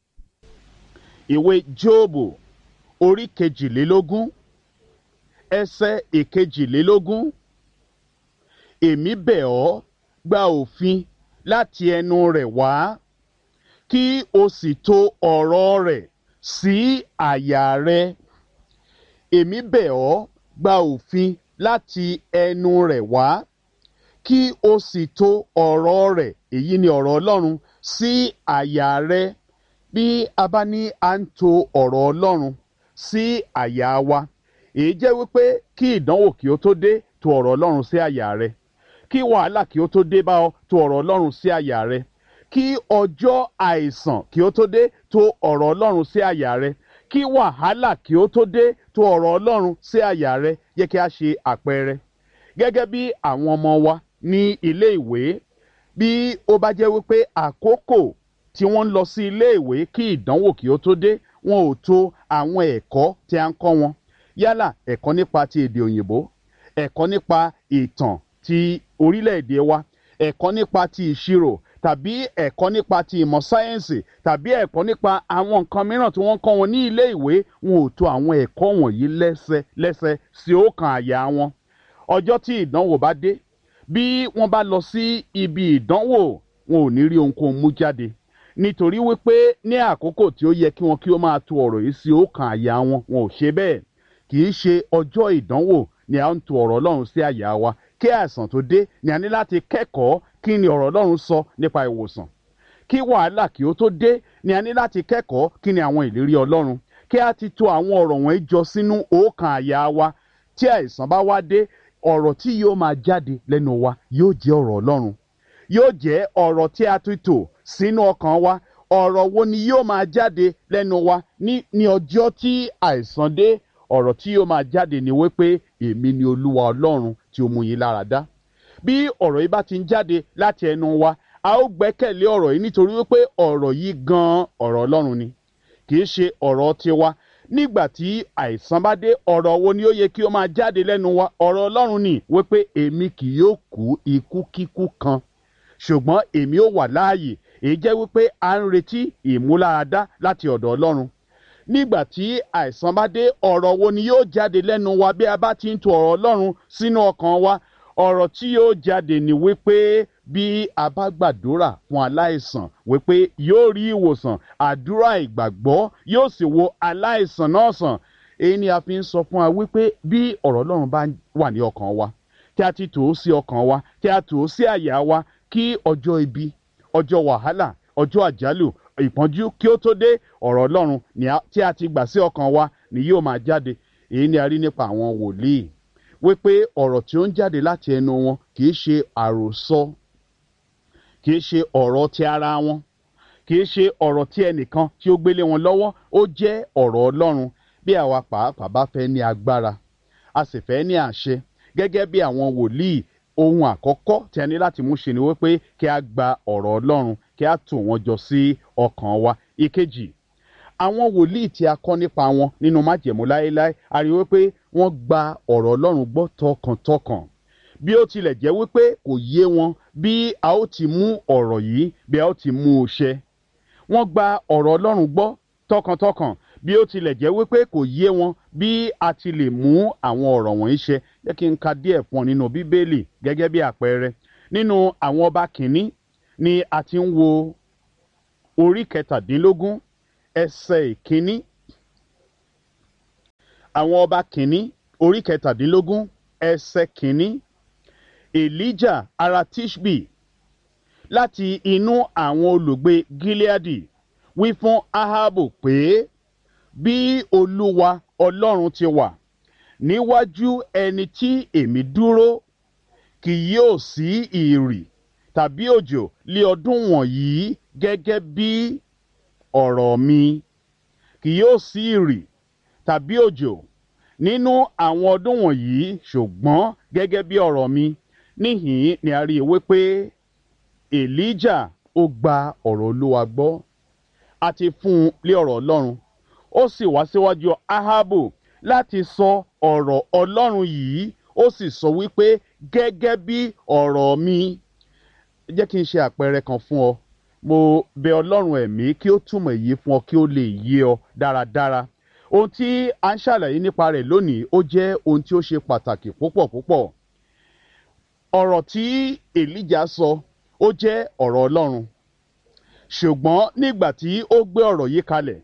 Ìwé Jóòbù orí kejìlélógún ẹsẹ̀ ìkejìlélógún. Èmi bẹ̀ ọ́, gba òfin láti ẹnu rẹ̀ wá, kí o sì tò ọ̀rọ̀ rẹ̀ sí àyà rẹ. Èmi bẹ̀ ọ́, gba òfin láti ẹnu rẹ̀ wá, kí o sì tò ọ̀rọ̀ rẹ̀, èyí ni ọ̀rọ̀ Ọlọ́run, sí àyà rẹ. Bí a bá ní à ń tò ọ̀rọ̀ Ọlọ́run sí àyà wa, èyí jẹ́ wípé kí ìdánwò kí ó tó dé, tò ọ̀rọ̀ Ọlọ́run sí àyà rẹ. Kí wàhálà kí ó tó dé bá ọ, tò ọ̀rọ̀ Ọlọ́run sí àyà rẹ. Kí ọjọ́ àìsàn kí ó tó dé, tò ọ̀rọ̀ Ọlọ́run sí àyà rẹ. Kí wàhálà kí ó tó dé, tò ọ̀rọ̀ Ọlọ́run sí àyà rẹ. Yẹ kí a ṣe àpẹẹrẹ gẹ́gẹ́ bí àwọn ọmọ wa ní ilé ìwé. Bí ó bá jẹ́ wípé àkókò tí wọ́n ń lọ sí ilé ìwé kí ìdánwò kí ó tó dé, wọn ò tò àwọn ẹ̀kọ́ tí a ń kọ́ wọn, yálà ẹ̀kọ́ nípa ti èdè òyìnbó, ẹ̀kọ́ nípa ìtàn ti orílẹ̀-èdè wa, ẹ̀kọ́ nípa ti ìṣirò, tàbí ẹ̀kọ́ nípa ti ìmọ̀ sáyẹ́ǹsì, tàbí ẹ̀kọ́ nípa àwọn nǹkan mìíràn tí wọ́n kọ́ wọn ní ilé ìwé, wọn ò tò àwọn ẹ̀kọ́ wọ̀nyí lẹ́sẹ lẹ́sẹ sí ọkàn àyà wọn. Ọjọ́ tí ìdánwò bá dé, bí wọ́n bá lọ sí ibi ìdánwò, wọn ò ní rí ohunkóhun mú jáde, nítorí wípé ní àkókò tí ó yẹ kí wọn kí ó máa tò ọ̀rọ̀ yìí sí ọkàn àyà wọn, wọn ò ṣe bẹ́ẹ̀. Kì í ṣe ọjọ́ ìdánwò ni a ń tò ọ̀rọ̀ Ọlọ́run sí àyà wa. Kí àìsàn tó dé ni a ní láti kẹ́kọ̀ọ́ kí ni ọ̀rọ̀ Ọlọ́run sọ nípa ìwòsàn. Kí wàhálà kí ó tó dé ni a ní láti kẹ́kọ̀ọ́ kí ni àwọn ìlérí Ọlọ́run. Kí a ti tò àwọn ọ̀rọ̀ wọ̀nyí jọ sínú ọkàn àyà wa. Tí àìsàn bá wá dé, ọ̀rọ̀ tí yóò máa jáde lẹ́nu wa yóò jẹ́ ọ̀rọ̀ Ọlọ́run. Yóò jẹ́ ọ̀rọ̀ tí a ti tò sínú ọkàn wa. Ọ̀rọ̀ wo ni yóò máa jáde lẹ́nu wa ní ní ọjọ́ tí àìsàn dé? Ọ̀rọ̀ tí yóò máa jáde ni wípé èmi ni Olúwa Ọlọ́run tí ó mú yín lára dá. Bí ọ̀rọ̀ yìí bá ti ń jáde láti ẹnu wa, a ó gbẹ́kẹ̀lé ọ̀rọ̀ yìí, nítorí wípé ọ̀rọ̀ yìí gan-an ọ̀rọ̀ Ọlọ́run ni, kì í ṣe ọ̀rọ̀ tiwa. Nígbà tí àìsàn bá dé, ọ̀rọ̀ wo ni ó yẹ kí ó máa jáde lẹ́nu wa? Ọ̀rọ̀ Ọlọ́run ni, wípé èmi kì yóò kú ikú kíkú kan, ṣùgbọ́n èmi ó wà láàyè. Èyí jẹ́ wípé à ń retí ìmúláradá láti ọ̀dọ̀ Ọlọ́run. Nígbà tí àìsàn bá dé, ọ̀rọ̀ wo ni yóò jáde lẹ́nu wa bí a bá ti ń tò ọ̀rọ̀ Ọlọ́run sínú ọkàn wa? Ọ̀rọ̀ tí yóò jáde ni wípé bí a bá gbàdúrà fún aláìsàn, wípé yóò rí ìwòsàn. Àdúrà ìgbàgbọ́ yóò sì wo aláìsàn náà sàn. Èyí ni a fi ń sọ fún wa wípé bí ọ̀rọ̀ Ọlọ́run bá wà ní ọkàn wa, tí a ti tò ó sí ọkàn wa, tí a tò ó sí àyà wa, kí ọjọ́ ibi, ọjọ́ wàhálà, ọjọ́ àjálù, ìpọ́njú kí ó tó dé, ọ̀rọ̀ Ọlọ́run tí a ti gbà sí ọkàn wa ni yóò máa jáde. Èyí ni a rí nípa àwọn wòlíì, wípé ọ̀rọ̀ tí ó ń jáde láti ẹnu wọn kì í ṣe àròsọ, kì í ṣe ọ̀rọ̀ ti ara wọn, kì í ṣe ọ̀rọ̀ tí ẹnìkan tí ó gbélé wọn lọ́wọ́. Ó jẹ́ ọ̀rọ̀ Ọlọ́run. Bí àwa pàápàá bá fẹ́ ní agbára, a sì fẹ́ ní àṣẹ gẹ́gẹ́ bí àwọn wòlíì, ohun àkọ́kọ́ tí a ní láti mú ṣe ni wípé kí a gba ọ̀rọ̀ Ọlọ́run, kí a tò wọ́n jọ sí ọkàn wa. Ìkejì, àwọn wòlíì tí a kọ́ nípa wọn nínú májẹ̀mú láéláé, a rí wípé wọ́n gba ọ̀rọ̀ Ọlọ́run gbọ́ tọkàntọkàn. Bí ó tilẹ̀ jẹ́ wípé kò yé wọn bí a ó ti mú ọ̀rọ̀ yìí, bí a ó ti mú un ṣẹ, wọ́n gba ọ̀rọ̀ Ọlọ́run gbọ́ tọkàntọkàn. bí ó tilẹ̀ jẹ́ wípé kò yé wọn bí a ti lè mú àwọn ọ̀rọ̀ wọ̀nyí ṣẹ. Jẹ́ kí n ka díẹ̀ fún ọ nínú bíbélì gẹ́gẹ́ bí àpẹẹrẹ. Nínú àwọn ọba kìíní ni a ti ń wo orí kẹtàdínlógún ẹsẹ̀ ìkíní. Àwọn ọba kìíní orí kẹtàdínlógún ẹsẹ̀ kìíní. Elijah ará Tishbi láti inú àwọn olùgbé Gileadi wí fún Ahabu pé bí Olúwa Ọlọ́run ti wà níwájú ẹni tí èmi dúró, kì yóò sí ìrì tàbí òjò lé ọdún wọ̀nyí gẹ́gẹ́ bí ọ̀rọ̀ mi. Kì yóò sí ìrì tàbí òjò nínú àwọn ọdún wọ̀nyí, ṣùgbọ́n gẹ́gẹ́ bí ọ̀rọ̀ mi. Níhìn ni a rí i wípé Elijah ó gba ọ̀rọ̀ Olúwa gbọ́. A ti fún un lé ọ̀rọ̀ Ọlọ́run. Ó sì wá síwájú Ahabu láti sọ ọ̀rọ̀ Ọlọ́run yìí. Ó sì sọ wípé gẹ́gẹ́ bí ọ̀rọ̀ mi. Jẹ́ kí n ṣe àpẹẹrẹ kan fún ọ. Mo bẹ Ọlọ́run ẹ̀mí kí ó túmọ̀ èyí fún ọ kí ó lè yé ọ dáradára. Ohun tí a ń ṣàlàyé nípa rẹ̀ lónìí ó jẹ́ ohun tí ó ṣe pàtàkì púpọ̀ púpọ̀. Ọ̀rọ̀ tí Elijah sọ ó jẹ́ ọ̀rọ̀ Ọlọ́run. Ṣùgbọ́n nígbà tí ó gbé ọ̀rọ̀ yìí kalẹ̀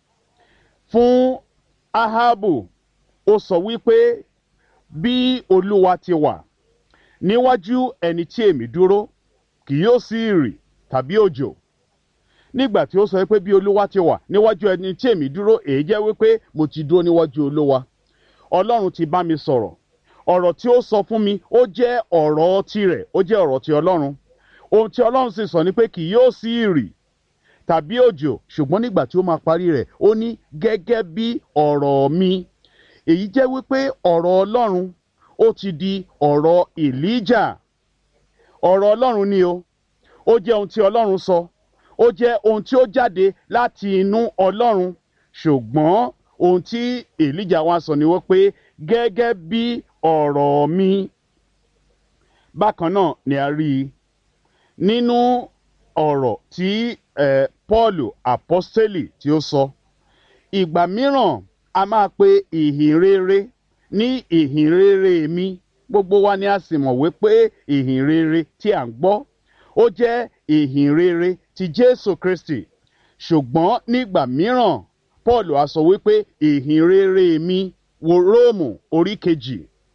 fún Ahabu, ó sọ wípé bí Olúwa ti wà níwájú ẹni tí èmi dúró, kì yóò sí ìrì tàbí òjò. Nígbà tí ó sọ wípé bí Olúwa ti wà níwájú ẹni tí èmi dúró, èyí jẹ́ wípé mo ti dúró níwájú Olúwa. Ọlọ́run ti bá mi sọ̀rọ̀. Ọ̀rọ̀ tí ó sọ fún mi ó jẹ́ ọ̀rọ̀ tirẹ̀, ó jẹ́ ọ̀rọ̀ ti Ọlọ́run. Ohun tí Ọlọ́run sì sọ ni pé kì yóò sí ìrì tàbí òjò, ṣùgbọ́n nígbà tí ó máa parí rẹ̀, ó ní gẹ́gẹ́ bí ọ̀rọ̀ mi. Èyí jẹ́ wípé ọ̀rọ̀ Ọlọ́run ó ti di ọ̀rọ̀ Elijah. Ọ̀rọ̀ Ọlọ́run ni o. Ó jẹ́ ohun tí Ọlọ́run sọ. Ó jẹ́ ohun tí ó jáde láti inú Ọlọ́run. Ṣùgbọ́n ohun tí Elijah wá sọ ni wípé gẹ́gẹ́ bí ọ̀rọ̀ mi. Bákan náà ni a rí i nínú ọ̀rọ̀ tí eh, Pọ́ọ̀lù àpọ́stélì tí ó sọ. Ìgbà mìíràn a máa pe ìhìn rere ní ìhìn rere mi. Gbogbo wa ni a sì mọ̀ wípé ìhìn rere tí à ń gbọ́ ó jẹ́ ìhìn rere ti Jésù Kristi. Ṣùgbọ́n nígbà mìíràn Pọ́ọ̀lù á sọ wípé ìhìn rere mi, wo Róòmù orí kejì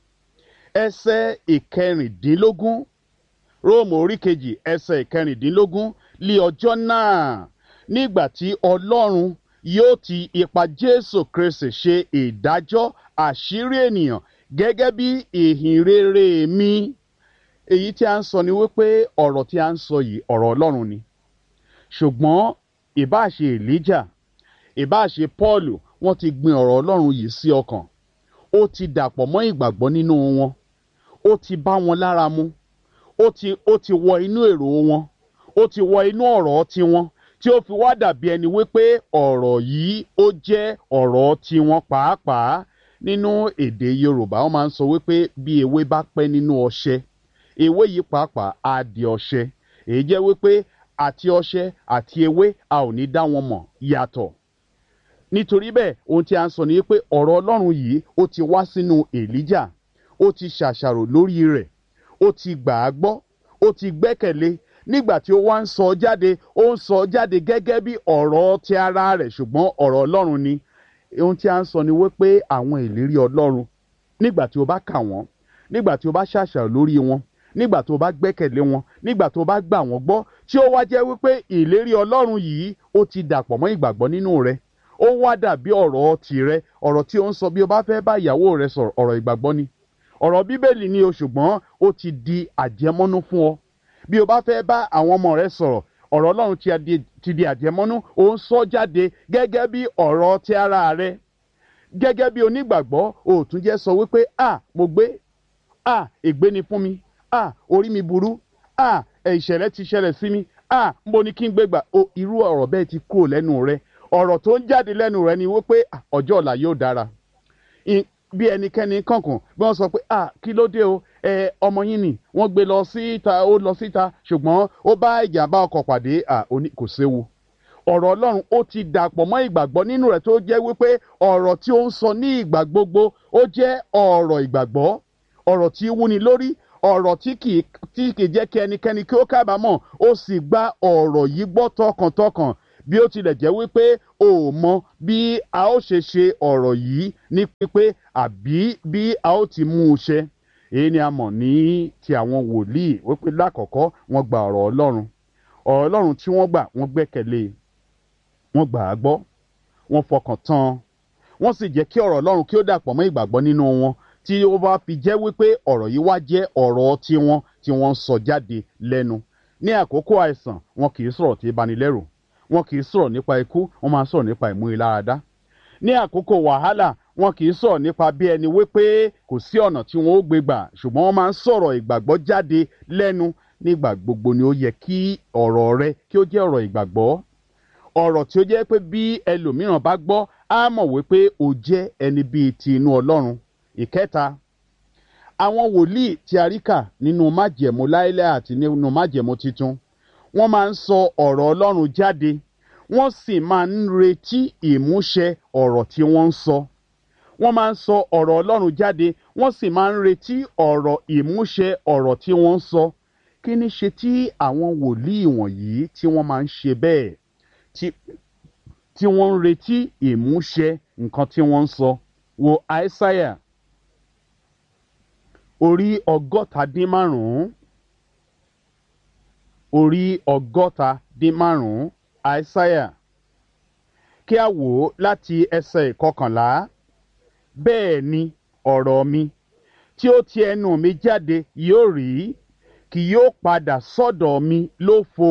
ẹsẹ̀ ìkẹrìndínlógún. Róòmù orí kejì ẹsẹ̀ ìkẹrìndínlógún. Lí ọjọ́ náà nígbà tí Ọlọ́run yóò ti ipa Jésù Kristi ṣe ìdájọ́ àṣírí ènìyàn gẹ́gẹ́ bí ìhìn rere mi. Èyí tí a ń sọ ni wípé ọ̀rọ̀ tí a ń sọ yìí ọ̀rọ̀ Ọlọ́run ni. Ṣùgbọ́n ìbáà ṣe Elijah, ìbáà ṣe Pọ́ọ̀lù, wọ́n ti gbin ọ̀rọ̀ Ọlọ́run yìí sí ọkàn. Ó ti dàpọ̀ mọ́ ìgbàgbọ́ nínú wọn. Ó ti bá wọn lára mu. Ó ti ó ti wọ inú èrò wọn. Ó ti wọ inú ọ̀rọ̀ tiwọn, tí ó fi wá dàbí ẹni wípé ọ̀rọ̀ yìí ó jẹ́ ọ̀rọ̀ tiwọn pàápàá. Nínú èdè Yorùbá wọ́n máa ń sọ wípé bí ewé bá pẹ́ nínú ọṣẹ, ewé yìí pàápàá á di ọṣẹ. Èyí jẹ́ wípé àti ọṣẹ àti ewé a ò ní dá wọn mọ̀ yàtọ̀. Nítorí bẹ́ẹ̀ ohun tí a ń sọ ni wípé ọ̀rọ̀ Ọlọ́run yìí ó ti wá sínú Elijah. Ó ti ṣàṣàrò lórí rẹ̀. Ó ti gbà á gbọ́. Ó ti gbẹ́kẹ̀lé. Nígbà tí ó wá ń sọ jáde, ó ń sọ jáde gẹ́gẹ́ bí ọ̀rọ̀ ti ara rẹ̀, ṣùgbọ́n ọ̀rọ̀ Ọlọ́run ni. Ohun tí a ń sọ ni wípé àwọn ìlérí Ọlọ́run, nígbà tí o bá kà wọ́n, nígbà tí o bá ṣàṣàrò lórí wọn, nígbà tí o bá gbẹ́kẹ̀lé wọn, nígbà tí o bá gbà wọ́n gbọ́, tí ó wá jẹ́ wípé ìlérí Ọlọ́run yìí ó ti dàpọ̀ mọ́ ìgbàgbọ́ nínú rẹ̀. Ó wá dàbí ọ̀rọ̀ tìrẹ, ọ̀rọ̀ tí ó ń sọ bí o bá fẹ́ bá ìyàwó rẹ sọ̀rọ̀, ọ̀rọ̀ ìgbàgbọ́ ni. Ọ̀rọ̀ Bíbélì ni o, ṣùgbọ́n ó ti di àjẹmọ́nú fún ọ. Bí o bá fẹ́ bá àwọn ọmọ rẹ sọ̀rọ̀, ọ̀rọ̀ Ọlọ́run ti di, ti di àjẹmọ́nú. Ó ń sọ jáde gẹ́gẹ́ bí ọ̀rọ̀ ti ara rẹ. Gẹ́gẹ́ bí onígbàgbọ́, o ò tún jẹ́ sọ wípé à mo gbé, à ègbé ni fún mi, à orí mi burú, à ìṣẹ̀lẹ̀ ti ṣẹlẹ̀ sí mi, à mo ní kí n gbégbà. O irú ọ̀rọ̀ bẹ́ẹ̀ ti kúrò lẹ́nu rẹ. Ọ̀rọ̀ tó ń jáde lẹ́nu rẹ ni wípé ọjọ́ ọ̀la yóò dára. Bí ẹnikẹ́ni kankan bí wọ́n sọ pé à kí ló dé o, ẹ ọmọ yín ni wọ́n gbé lọ síta, ó lọ síta, ṣùgbọ́n ó bá ìjàmbá ọkọ̀ pàdé, à kò séwu. ọ̀rọ̀ ọlọ́run ó ti dàpọ̀ mọ́ ìgbàgbọ́ nínú rẹ̀ tó jẹ́ wípé ọ̀rọ̀ tí ó ń sọ ní ìgbà gbogbo ó jẹ́ ọ̀rọ̀ ìgbàgbọ́, ọ̀rọ̀ tí wúni lórí, ọ̀rọ̀ tí kì í jẹ́ kí ẹnikẹ́ni kí ó kábàámọ̀. Ó sì gba ọ̀rọ̀ yìí gbọ́ tọkàntọkàn bí ó tilẹ̀ jẹ́ wípé o ò mọ bí a ó ṣe ṣe ọ̀rọ̀ yìí ní pípé àbí bí a ó ti mú un ṣẹ. Èyí ni a mọ̀ ní ti àwọn wòlíì wípé lákọ̀ọ́kọ́ wọ́n gba ọ̀rọ̀ ọlọ́run. ọ̀rọ̀ ọlọ́run tí wọ́n gbà wọ́n gbẹ́kẹ̀lé, wọ́n gbà á gbọ́, wọ́n fọkàn tán, wọ́n sì jẹ́ kí ọ̀rọ̀ ọlọ́run kí ó dàpọ̀ mọ́ ìgbàgbọ́ nínú wọn, tí ó bá fi jẹ́ wípé ọ̀rọ̀ yìí wá jẹ́ ọ̀rọ̀ tiwọn tí wọ́n ń sọ jáde lẹ́nu. Ní àkókò àìsàn wọn kì í sọ̀rọ̀ tí bani lẹ́rù, wọn kì í sọ̀rọ̀ nípa ikú, wọ́n máa ń sọ̀rọ̀ nípa ìmúniláradá. Ní àkókò wàhálà wọn kì í sọ̀rọ̀ nípa bí ẹni wípé kò sí ọ̀nà tí wọn ó gbé gbà, ṣùgbọ́n wọ́n máa ń sọ̀rọ̀ ìgbàgbọ́ jáde lẹ́nu. Nígbà gbogbo ni ó yẹ kí ọ̀rọ̀ rẹ kí ó jẹ́ ọ̀rọ̀ ìgbàgbọ́, ọ̀rọ̀ tí ó jẹ́ pé bí ẹlòmíràn bá gbọ́ á mọ̀ wípé o jẹ́ ẹni bíi ti inú Ọlọ́run. Ìkẹta, àwọn wòlíì tí a rí kà nínú májẹ̀mú láéláé àti nínú májẹ̀mú titun, wọ́n máa ń sọ ọ̀rọ̀ Ọlọ́run jáde, wọ́n sì máa ń retí ìmúṣẹ ọ̀rọ̀ tí wọ́n ń sọ. Wọ́n máa ń sọ ọ̀rọ̀ Ọlọ́run jáde, wọ́n sì máa ń retí ọ̀rọ̀ ìmúṣẹ ọ̀rọ̀ tí wọ́n ń sọ. Kí ni ṣe tí àwọn wòlíì wọ̀nyí tí wọ́n máa ń ṣe bẹ́ẹ̀, tí tí wọ́n ń retí ìmúṣẹ nǹkan tí wọ́n ń sọ? Wo Aísáyà orí ọgọ́ta dín márùn-ún, orí ọgọ́ta dín márùn-ún, Aísáyà. Kí a wò ó láti ẹsẹ̀ ìkọkànlá. Bẹ́ẹ̀ ni ọ̀rọ̀ mi tí ó ti ẹnu mi jáde yóò rí, kì yóò padà sọ́dọ̀ mi lófo,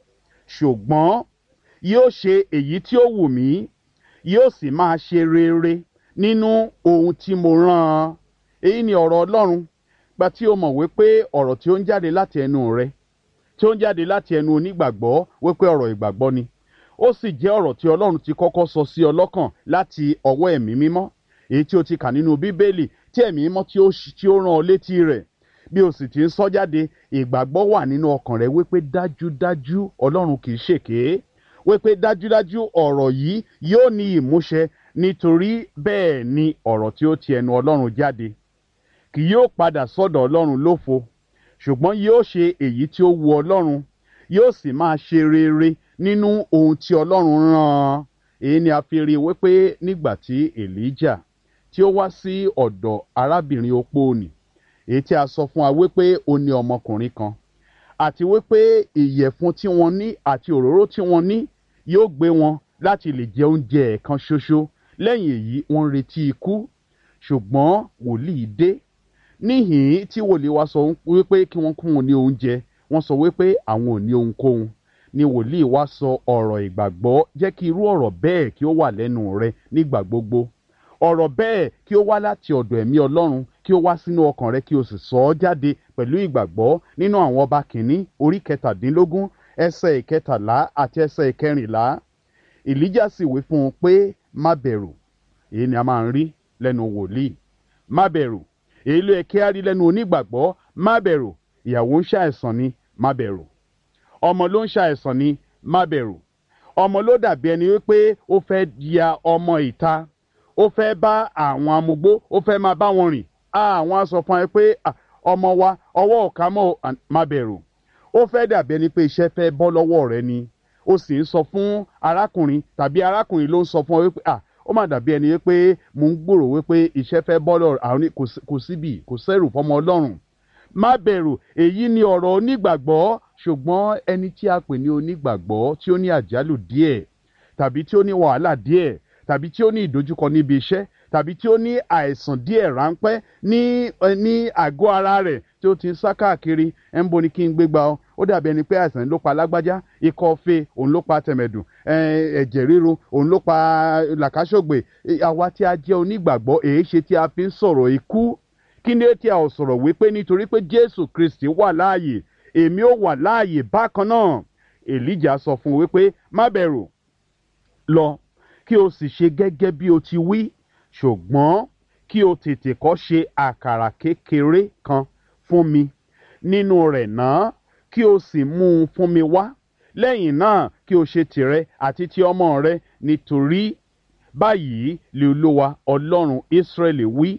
ṣùgbọ́n yóò ṣe èyí tí ó wù mí, yóò sì máa ṣe rere nínú ohun tí mo rán an. Èyí ni ọ̀rọ̀ Ọlọ́run. Gba tí o mọ̀ wípé ọ̀rọ̀ tí ó ń jáde láti ẹnu rẹ, tí ó ń jáde láti ẹnu onígbàgbọ́, wípé ọ̀rọ̀ ìgbàgbọ́ ni. Ó sì jẹ́ ọ̀rọ̀ tí Ọlọ́run ti kọ́kọ́ sọ sí ọ lọ́kàn láti ọwọ́ ẹ̀mí mímọ́, èyí tí o ti kà nínú Bíbélì, tí ẹ̀mí mímọ́ tí ó tí ó rán ọ létí rẹ̀. Bí o sì ti ń sọ jáde, ìgbàgbọ́ wà nínú ọkàn rẹ wípé dájúdájú Ọlọ́run kì í ṣèké, wípé dájúdájú ọ̀rọ̀ yìí yóò ní ìmúṣẹ, nítorí bẹ́ẹ̀ ni ọ̀rọ̀ tí ó ti ẹnu Ọlọ́run jáde kì yóò padà sọ́dọ̀ Ọlọ́run lófo, ṣùgbọ́n yóò ṣe èyí tí ó wu Ọlọ́run, yóò sì máa ṣe rere nínú ohun tí Ọlọ́run rán an. Èyí ni a fi rí wípé nígbà tí Èlíjà tí ó wá sí ọ̀dọ̀ arábìnrin opó nì, èyí tí a sọ fún wa wípé ó ní ọmọkùnrin kan, àti wípé ìyẹ̀fun tí wọ́n ní àti òróró tí wọ́n ní yóò gbé wọn láti lè jẹ oúnjẹ ẹ̀kan ṣoṣo. Lẹ́yìn èyí wọ́n ń retí ikú, ṣùgbọ́n wòlíì dé. Níhìn tí wòlíì wá sọ wípé kí wọ́n kún wọn ní oúnjẹ, wọ́n sọ wípé àwọn ò ní ohunkóhun. Ni wòlíì wá sọ ọ̀rọ̀ ìgbàgbọ́. Jẹ́ kí irú ọ̀rọ̀ bẹ́ẹ̀ kí ó wà lẹ́nu rẹ nígbà gbogbo. Ọ̀rọ̀ bẹ́ẹ̀ kí ó wá láti ọ̀dọ̀ ẹ̀mí Ọlọ́run, kí ó wá sínú ọkàn rẹ, kí o sì sọ ọ́ jáde pẹ̀lú ìgbàgbọ́. Nínú àwọn ọba kìíní orí kẹtàdínlógún ẹsẹ̀ ìkẹtàlá àti ẹsẹ̀ ìkẹrìnlá, Èlíjà sì wí fún un pé má bẹ̀rù. Èyí ni a máa ń rí lẹ́nu wòlíì. Má bẹ̀rù. Èyí ló yẹ kí a rí lẹ́nu onígbàgbọ́. Má bẹ̀rù. Ìyàwó ń ṣàìsàn ni, má bẹ̀rù. Ọmọ ló ń ṣàìsàn ni, má bẹ̀rù. Ọmọ ló dàbí ẹni wípé ó fẹ́ ya ọmọ ìta, ó fẹ́ bá àwọn amugbó, ó fẹ́ máa bá wọn rìn. Àwọn á sọ fún ẹ pé ọmọ wa ọwọ́ ò ká mọ́, má bẹ̀rù. Ó fẹ́ dàbí ẹni pé iṣẹ́ fẹ́ bọ́ lọ́wọ́ rẹ ni, ó sì ń sọ fún arákùnrin tàbí arákùnrin ló ń sọ fún ọ wípé ah ó mà dàbí ẹni wípé mò ń gbòrò wípé iṣẹ́ fẹ́ bọ́ lọ́rọ̀ àwọn kò síbi kò sẹ́rù fọmọ Ọlọ́run. Má bẹ̀rù. Èyí ni ọ̀rọ̀ onígbàgbọ́. Ṣùgbọ́n ẹni tí a pè ní onígbàgbọ́ tí ó ní àjálù díẹ̀, tàbí tí ó ní wàhálà díẹ̀, tàbí tí ó ní ìdojúkọ níbi iṣẹ́, tàbí tí ó ní àìsàn díẹ̀ ráńpẹ́ ní ní àgọ́ ara rẹ̀ tí ó ti ń sá káàkiri, ẹ̀ ń bo ni kí n gbégbá ọ. Ó dàbí ẹni pé àìsàn ló pa lágbájá, ikọ́ fée òun ló pa tẹ̀mẹ̀dùn, ẹ̀jẹ̀ ríru òun ló pa làkàṣọ̀gbè. Àwa tí a jẹ́ onígbàgbọ́, èé ṣe tí a fi ń sọ̀rọ̀ ikú? Kí ni tí a ò sọ̀rọ̀ wípé nítorí pé Jésù Kristi wà láàyè, èmi ó wà láàyè bákan náà? Èlíjà sọ fún un wípé má bẹ̀rù, lọ kí o sì ṣe gẹ́gẹ́ bí o ti wí, ṣùgbọ́n kí o tètè kọ́ ṣe àkàrà kékeré kan fún mi nínú rẹ̀ náà, kí o sì mú un fún mi wá, lẹ́yìn náà kí o ṣe tìrẹ àti ti ọmọ rẹ, nítorí báyìí lè Olúwa Ọlọ́run Ísírẹ́lì wí,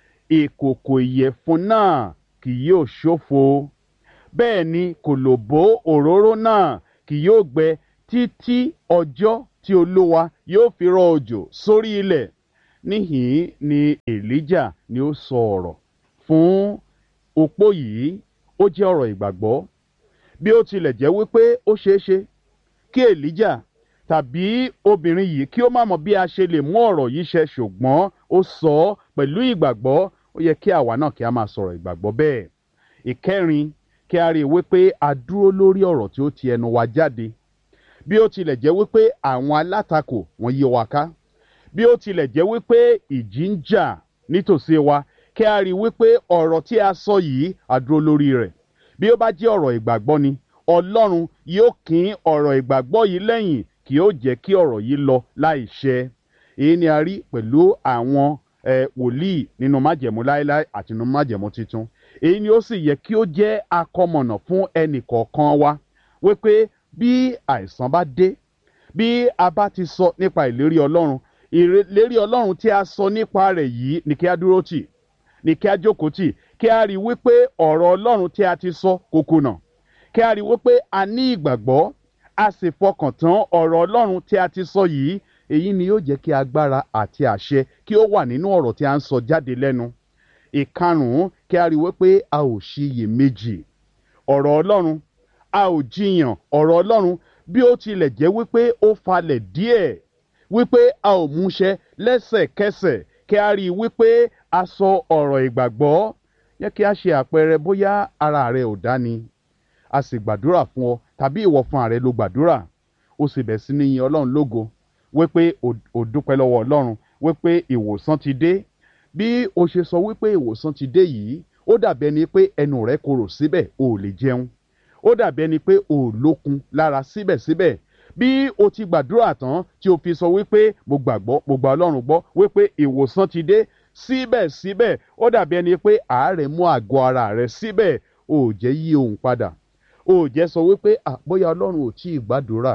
ìkòkò ìyẹ̀fun náà kì yóò ṣófo, bẹ́ẹ̀ ni kòlòbó òróró náà kì yóò gbẹ títí ọjọ́ tí Olúwa yóò fi rọ̀ òjò sórí ilẹ̀. Níhìn ni Èlíjà ni ó sọ ọ̀rọ̀ fún opó yìí. Ó jẹ́ ọ̀rọ̀ ìgbàgbọ́. Bí ó tilẹ̀ jẹ́ wípé ó ṣeé ṣe kí Èlíjà tàbí obìnrin yìí kí ó má mọ̀ bí a ṣe lè mú ọ̀rọ̀ yìí ṣẹ, ṣùgbọ́n ó sọ ọ́ pẹ̀lú ìgbàgbọ́. Ó yẹ kí àwa náà kí a máa sọ̀rọ̀ ìgbàgbọ́ bẹ́ẹ̀. Ìkẹrin, kí a rí i wípé a dúró lórí ọ̀rọ̀ tí ó ti ẹnu wa jáde. Bí ó tilẹ̀ jẹ́ wípé àwọn alátakò wọ́n yí wa ká, bí ó tilẹ̀ jẹ́ wípé ìjì ń jà nítòsí wa, kí a rí i wípé ọ̀rọ̀ tí a sọ yìí a dúró lórí rẹ̀. Bí ó bá jẹ́ ọ̀rọ̀ ìgbàgbọ́ ni, Ọlọ́run yóò kín ọ̀rọ̀ ìgbàgbọ́ yìí lẹ́yìn, kì yóò jẹ́ kí ọ̀rọ̀ yìí lọ láì ṣẹ. Èyí ni a rí pẹ̀lú àwọn eh, wòlíì nínú májẹ̀mú láéláé àti nínú májẹ̀mú titun. Èyí ni ó sì yẹ kí ó jẹ́ akọmọ̀nà fún ẹnì kọ̀ọ̀kan wa, wípé bí àìsàn bá dé, bí a bá ti sọ nípa ìlérí Ọlọ́run, ìlérí Ọlọ́run tí a sọ nípa rẹ̀ yìí ni kí a dúró tì, ni kí a jókòó tì, kí a rí wípé ọ̀rọ̀ Ọlọ́run tí a ti sọ kò kùnà, kí a rí wípé a ní ìgbàgbọ́, a sì fọkàn tán ọ̀rọ̀ Ọlọ́run tí a ti sọ yìí. Èyí ni yóò jẹ́ kí agbára àti àṣẹ kí ó wà nínú ọ̀rọ̀ tí a ń sọ jáde lẹ́nu. Ìkarùn-ún, kí a rí wípé a ò ṣiyèméjì ọ̀rọ̀ Ọlọ́run, a ò jiyàn ọ̀rọ̀ Ọlọ́run bí ó tilẹ̀ jẹ́ wípé ó falẹ̀ díẹ̀, wípé a ò múṣẹ lẹ́sẹ̀kẹsẹ̀. Kí a rí wípé a sọ ọ̀rọ̀ ìgbàgbọ́. Yẹ kí a ṣe àpẹẹrẹ bóyá ara rẹ ò dá ni, a sì gbàdúrà fún ọ, tàbí ìwọ fún ààrẹ ló gbàdúrà, ó sì bẹ̀ sí ní yin Ọlọ́run lógo, wípé ó dúpẹ́ lọ́wọ́ Ọlọ́run wípé ìwòsàn ti dé. Bí o ṣe sọ wípé ìwòsàn ti dé yìí, ó dàbí ẹni pé ẹnu rẹ korò síbẹ̀, o ò lè jẹun. Ó dàbí ẹni pé o ò lókun lára síbẹ̀síbẹ̀. Bí o ti gbàdúrà tán tí o fi sọ wípé mo gbàgbọ́, mo gba Ọlọ́run gbọ́ wípé ìwòsàn ti dé, síbẹ̀síbẹ̀ ó dàbí ẹni pé àárẹ̀ mú àgọ́ ara rẹ síbẹ̀, o ò jẹ́ yí ohùn padà. O ò jẹ́ sọ wípé à bóyá Ọlọ́run ò tí ì gbàdúrà,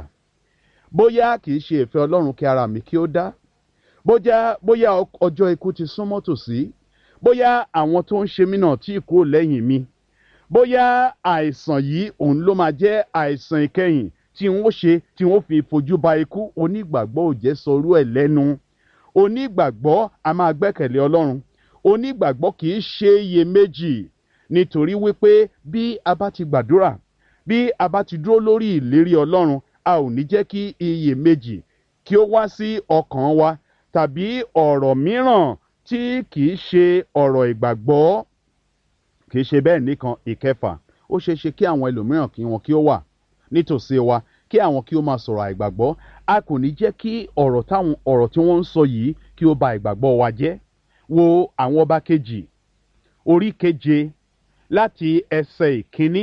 bóyá kì í ṣe ìfẹ́ Ọlọ́run kí ara mi kí ó dá, bóyá bóyá ọjọ́ ikú ti súnmọ́ tòsí, bóyá àwọn tó ń ṣe mí náà tí kúrò lẹ́yìn mi, bóyá àìsàn yìí òun ló máa jẹ́ àìsàn ìkẹyìn tí n ó ṣe tí n ó fi fojú ba ikú. Onígbàgbọ́ ò jẹ́ sọrú ẹ̀ lẹ́nu. Onígbàgbọ́ a máa gbẹ́kẹ̀lé Ọlọ́run. Onígbàgbọ́ kì í ṣe iyèméjì, nítorí wípé bí a bá ti gbàdúrà, bí a bá ti dúró lórí ìlérí Ọlọ́run, a ò ní jẹ́ kí iyèméjì kí ó wá sí ọkàn wa, tàbí ọ̀rọ̀ mìíràn tí kì í ṣe ọ̀rọ̀ ìgbàgbọ́. Kì í ṣe bẹ́ẹ̀ nìkan. Ìkẹfà, ó ṣeé ṣe kí àwọn ẹlòmíràn kí wọn kí ó wà nítòsí wa, kí àwọn kí ó máa sọ̀rọ̀ àìgbàgbọ́. A kò ní jẹ́ kí ọ̀rọ̀ táwọn ọ̀rọ̀ tí wọ́n ń sọ yìí kí ó ba ìgbàgbọ́ wa jẹ́. Wo àwọn ọba kejì orí keje láti ẹsẹ̀ ìkíní.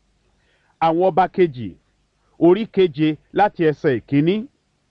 Àwọn ọba kejì orí keje láti ẹsẹ̀ ìkíní.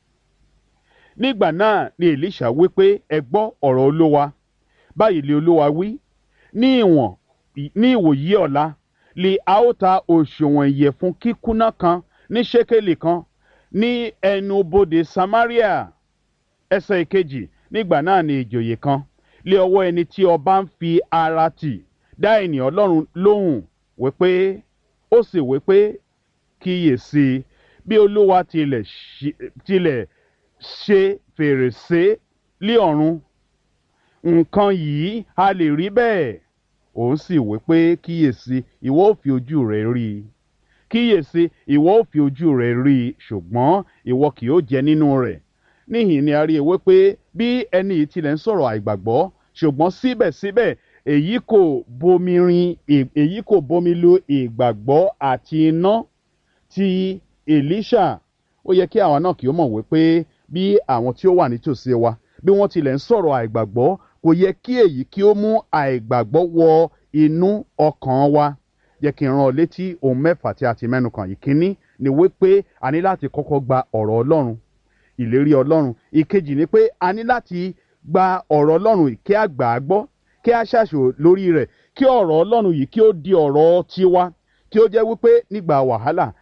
Nígbà náà ni Èlíṣà wí pé, ẹ gbọ́ ọ̀rọ̀ Olúwa. Báyìí lé Olúwa wí, ní ìwọ̀n ní ìwòyí ọ̀la lè a ó ta òṣùwọ̀n ìyẹ̀fun kíkúnná kan ní ṣékélì kan ní ẹnu bodè Samaria. Ẹsẹ̀ ìkejì, nígbà náà ni ìjòyè kan lé ọwọ́ ẹni tí ọba ń fi ara tì dá ènìyàn Ọlọ́run lóhùn wípé, ó sì wípé, kíyèsí, bí Olúwa tilẹ̀ tilẹ̀ ṣe fèrèsé lé ọ̀run, nǹkan yìí a lè rí bẹ́ẹ̀. Òun sì wí pé, kíyèsí, ìwọ ó fi ojú rẹ rí i, kíyèsí, ìwọ ó fi ojú rẹ rí i, ṣùgbọ́n ìwọ kì yóò jẹ nínú rẹ̀. Níhìn ni a rí i wípé bí ẹni yìí tilẹ̀ ń sọ̀rọ̀ àìgbàgbọ́, ṣùgbọ́n síbẹ̀síbẹ̀ èyí kò bomi rin èyí kò bomi lu ìgbàgbọ́ àti iná ti Èlíṣà. Ó yẹ kí àwa náà kí ó mọ̀ wípé bí àwọn tí ó wà nítòsí wa bí wọ́n tilẹ̀ ń sọ̀rọ̀ àìgbàgbọ́, kò yẹ kí èyí kí ó mú àìgbàgbọ́ wọ inú ọkàn wa. Jẹ́ kí n rán ọ létí ohun mẹ́fà tí a ti mẹ́nu kàn. Ìkíní ni wípé a ní láti kọ́kọ́ gba ọ̀rọ̀ Ọlọ́run, ìlérí Ọlọ́run. Ìkejì ni pé a ní láti gba ọ̀rọ̀ Ọlọ́run kí a gbà á gbọ́, kí a ṣàṣò lórí rẹ̀, kí ọ̀rọ̀ Ọlọ́run yìí kí ó di ọ̀rọ̀ tiwa, kí ó jẹ́ wípé nígbà wàhálà,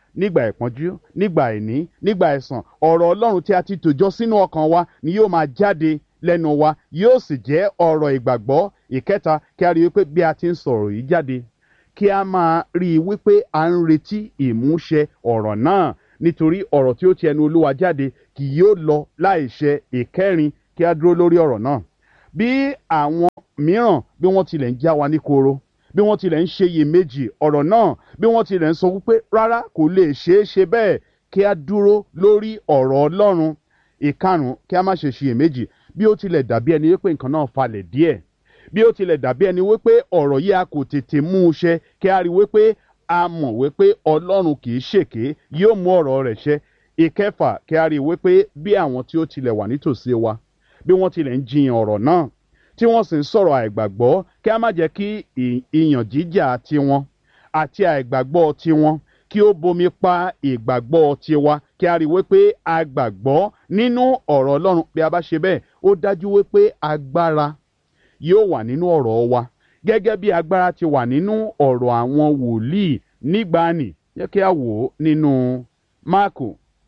nígbà ìpọ́njú nígbà àìní nígbà ẹ̀sàn ọ̀rọ̀ ọlọ́run tí a ti tòjọ sínú ọkàn wa ni yóò máa jáde lẹ́nu wa yóò sì jẹ́ ọ̀rọ̀ ìgbàgbọ́. Ìkẹta, kí a rí wípé bí a ti ń sọ̀rọ̀ yìí jáde kí a máa rí i wípé à ń retí ìmúṣẹ ọ̀rọ̀ náà nítorí ọ̀rọ̀ tí ó ti ẹnu olúwa jáde kì yóò lọ láìṣẹ. Ìkẹrin, kí a dúró lórí ọ̀rọ̀ náà. Bí àwọn mìíràn bí wọ́n tilẹ̀ ń já wa ní koro bí wọ́n tilẹ̀ ń ṣe iyèméjì ọ̀rọ̀ náà bí wọ́n tilẹ̀ ń sọ wípé rárá kò lè ṣeé ṣe bẹ́ẹ̀ kí a dúró lórí ọ̀rọ̀ ọlọ́run. Ìkarùn-ún, kí a má ṣe ṣiyèméjì bí ó tilẹ̀ dàbí ẹni wípé nǹkan náà falẹ̀ díẹ̀ bí ó tilẹ̀ dàbí ẹni wípé ọ̀rọ̀ yìí a kò tètè mú un ṣẹ kí a rí wípé a mọ̀ wípé ọlọ́run kì í ṣèké yóò mú ọ̀rọ̀ rẹ̀ ṣẹ. Ìkẹfà, kí a rí wípé bí àwọn tí ó tilẹ̀ wà nítòsí wa bí wọ́n tilẹ̀ ń jiyàn ọ̀rọ̀ náà tí wọ́n sì ń sọ̀rọ̀ àìgbàgbọ́ kí a má jẹ́ kí ìyàn jíjà tiwọn àti àìgbàgbọ́ tiwọn kí ó bomi pa ìgbàgbọ́ tiwa kí a rí wípé a gbàgbọ́ nínú ọ̀rọ̀ ọlọ́run. Bí a bá ṣe bẹ́ẹ̀ ó dájú wípé agbára yóò wà nínú ọ̀rọ̀ wa gẹ́gẹ́ bí agbára ti wà nínú ọ̀rọ̀ àwọn wòlíì nígbàanì. Jẹ́ kí a wò ó nínú Máàkù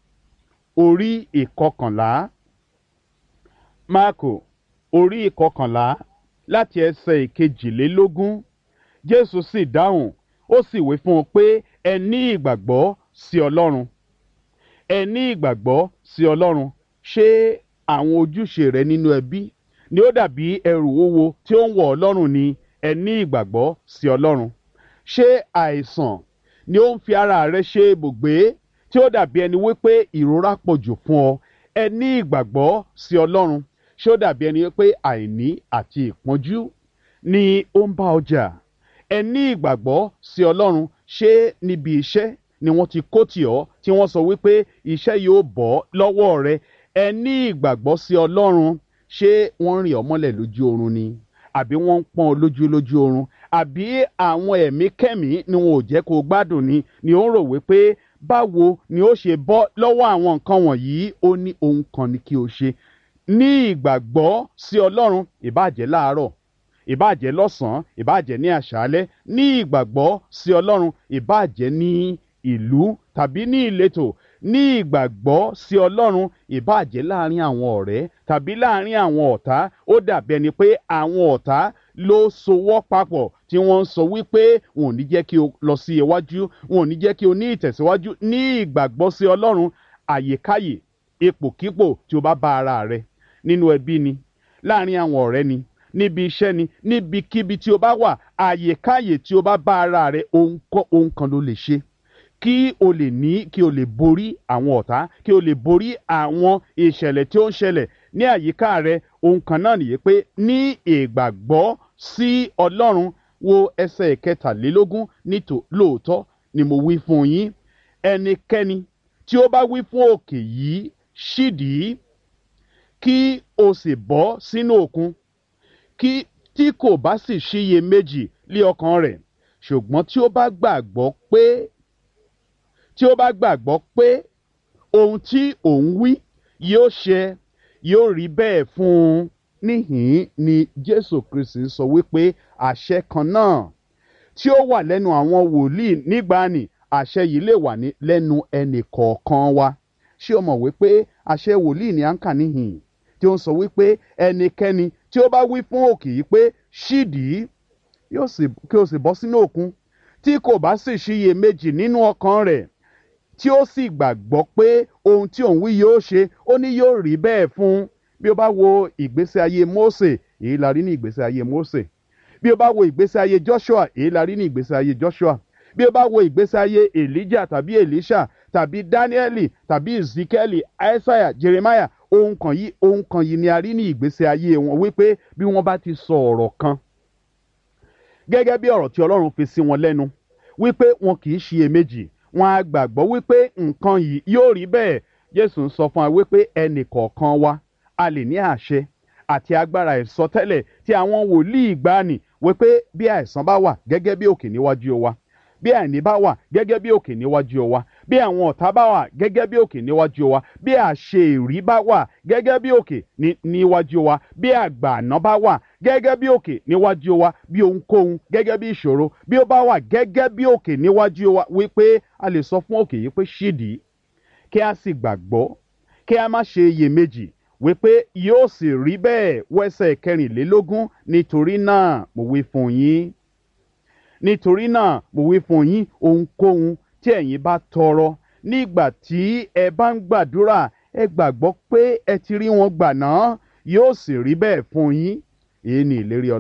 orí ìkọkànlá Máàkù orí ìkọkànlá láti ẹsẹ̀ ìkejìlélógún. Jésù sì dáhùn ó sì wí fún un pé ẹ ní ìgbàgbọ́ sí Ọlọ́run ẹ ní ìgbàgbọ́ sí Ọlọ́run. Ṣé àwọn ojúṣe rẹ nínú ẹbí ni ó dàbí ẹrù wúwo tí ó ń wọ̀ ọ́ lọ́rùn ni? Ẹ ní ìgbàgbọ́ sí Ọlọ́run. Ṣé àìsàn ni ó ń fi ara rẹ ṣe ibùgbé tí ó dàbí ẹni wípé ìrora pọ̀ jù fún ọ? Ẹ ní ìgbàgbọ́ sí Ọlọ́run. Ṣé ó dàbí ẹni wípé àìní àti ìpọ́njú ni ó ń bá ọ jà? Ẹ ní ìgbàgbọ́ sí Ọlọ́run. Ṣé níbi iṣẹ́ ni wọ́n ti kó tì ọ́ tí wọ́n sọ wípé iṣẹ́ yóò bọ́ lọ́wọ́ rẹ? Ẹ ní ìgbàgbọ́ sí Ọlọ́run. Ṣé wọ́n rìn ọ́ mọ́lẹ̀ lójú oorun ni àbí wọ́n ń pọ́n ọ lójú lójú oorun àbí àwọn ẹ̀mí kẹ́mí ni wọn ò jẹ́ kó o gbádùn ni ni ó ń rò wípé báwo ni ó ṣe bọ́ lọ́wọ́ àwọn nǹkan wọ̀nyí? Ó ní ohun kan ni kí o ṣe. Ní ìgbàgbọ́ sí Ọlọ́run, ìbáàjẹ́ láàárọ̀ ìbáàjẹ́ lọ́sàn-án ìbáàjẹ́ ní àṣálẹ́. Ní ìgbàgbọ́ sí Ọlọ́run, ìbáàjẹ́ ní ìlú tàbí ní ìletò. Ní ìgbàgbọ́ sí Ọlọ́run, ìbáàjẹ́ láàrin àwọn ọ̀rẹ́ tàbí láàrin àwọn ọ̀tá. Ó dàbí ẹni pé àwọn ọ̀tá ló sowọ́ papọ̀ tí wọ́n ń sọ wípé wọn ò ní jẹ́ kí o lọ sí iwájú wọn ò ní jẹ́ kí o ní ìtẹ̀síwájú. Ní ìgbàgbọ́ sí Ọlọ́run, àyèkáyè ipòkípò tí o bá bá ara rẹ nínú ẹbí ni láàrin àwọn ọ̀rẹ́ ni níbi iṣẹ́ ni níbikíbi tí o bá wà àyèkáyè tí o bá bá ara rẹ ohun kan ló lè ṣe kí o lè ní kí o lè borí àwọn ọ̀tá kí o lè borí àwọn ìṣẹ̀lẹ̀ tí ó ń ṣẹlẹ̀ ní àyíká rẹ. Ohun kan náà nìyí pé ní ìgbàgbọ́ sí Ọlọ́run. Wo ẹsẹ̀ ìkẹtàlélógún. Nítò lóòótọ́ ni mo wí fún yín ẹnikẹ́ni tí ó bá wí fún òkè yìí ṣídìí kí o sì bọ́ sínú òkun kí tí kò bá sì ṣiyèméjì lé ọkàn rẹ̀ ṣùgbọ́n tí ó bá gbàgbọ́ pé tí ó bá gbàgbọ́ pé ohun tí òun wí yóò ṣẹ yóò rí bẹ́ẹ̀ fún un. Níhìn-ín ni Jésù Kristi sọ wípé àṣẹ kan náà tí ó wà lẹ́nu àwọn wòlíì nígbàanì àṣẹ yìí lè wà lẹ́nu ẹnì kọ̀ọ̀kan wa. Ṣé o mọ̀ wípé àṣẹ wòlíì ni à ń kà níhìn tí ó ń sọ wípé ẹnikẹ́ni tí ó bá wí fún òkè yìí pé ṣídìí yóò sì kí o sì bọ́ sínú òkun tí kò bá sì ṣiyèméjì nínú ọkàn rẹ̀ tí ó sì gbàgbọ́ pé ohun tí òun wí yóò ṣe ó ní yóò rí bẹ́ẹ̀ fún un. Bí o bá wo ìgbésí ayé Mósè èyí la rí ní ìgbésí ayé Mósè. Bí o bá wo ìgbésí ayé Joshua èyí la rí ní ìgbésí ayé Joshua. Bí o bá wo ìgbésí ayé Elijah tàbí Elisha tàbí Danieli tàbí Ezekiel Isaiah Jeremiah ohun kan yìí ohun kan yìí ni a rí ní ìgbésí ayé wọn wípé bí wọ́n bá ti sọ ọ̀rọ̀ kan gẹ́gẹ́ bí ọ̀rọ̀ tí Ọlọ́run fi sí wọn lẹ́nu wípé wọn kì í ṣiyèméjì wọn á gbàgbọ́ wípé nǹkan yìí yóò rí bẹ́ẹ̀. Jésù ń sọ fún wa wípé ẹnì kọ̀ọ̀kan wa a lè ní àṣẹ àti agbára ìsọtẹ́lẹ̀ tí àwọn wòlíì ìgbàanì wípé bí àìsàn bá wà gẹ́gẹ́ bí òkè níwájú wa bí àìní bá wà gẹ́gẹ́ bí òkè níwájú wa bí àwọn ọ̀tá bá wà gẹ́gẹ́ bí òkè níwájú wa, bí àṣeèrí bá wà gẹ́gẹ́ bí òkè níwájú wa, bí àgbààná bá wà gẹ́gẹ́ bí òkè níwájú wa, bí ohunkóhun gẹ́gẹ́ bí ìṣòro bí ó bá wà gẹ́gẹ́ bí òkè níwájú wa, wípé a lè sọ fún òkè yìí pé ṣídìí, kí a sì gbàgbọ́, kí a má ṣe iyèméjì wípé yóò sì rí bẹ́ẹ̀. Wẹ́sẹ̀ kẹrìnlélógún, nítorí náà mo wí fún yín nítorí náà mo wí fún yín ohunkóhun tí ẹ̀yin bá tọrọ nígbà tí ẹ bá ń gbàdúrà, ẹ gbàgbọ́ pé ẹ ti rí wọn gbà náà, yóò sì rí bẹ́ẹ̀ fún yín. Èyí ni ìlérí Ọlọ́run.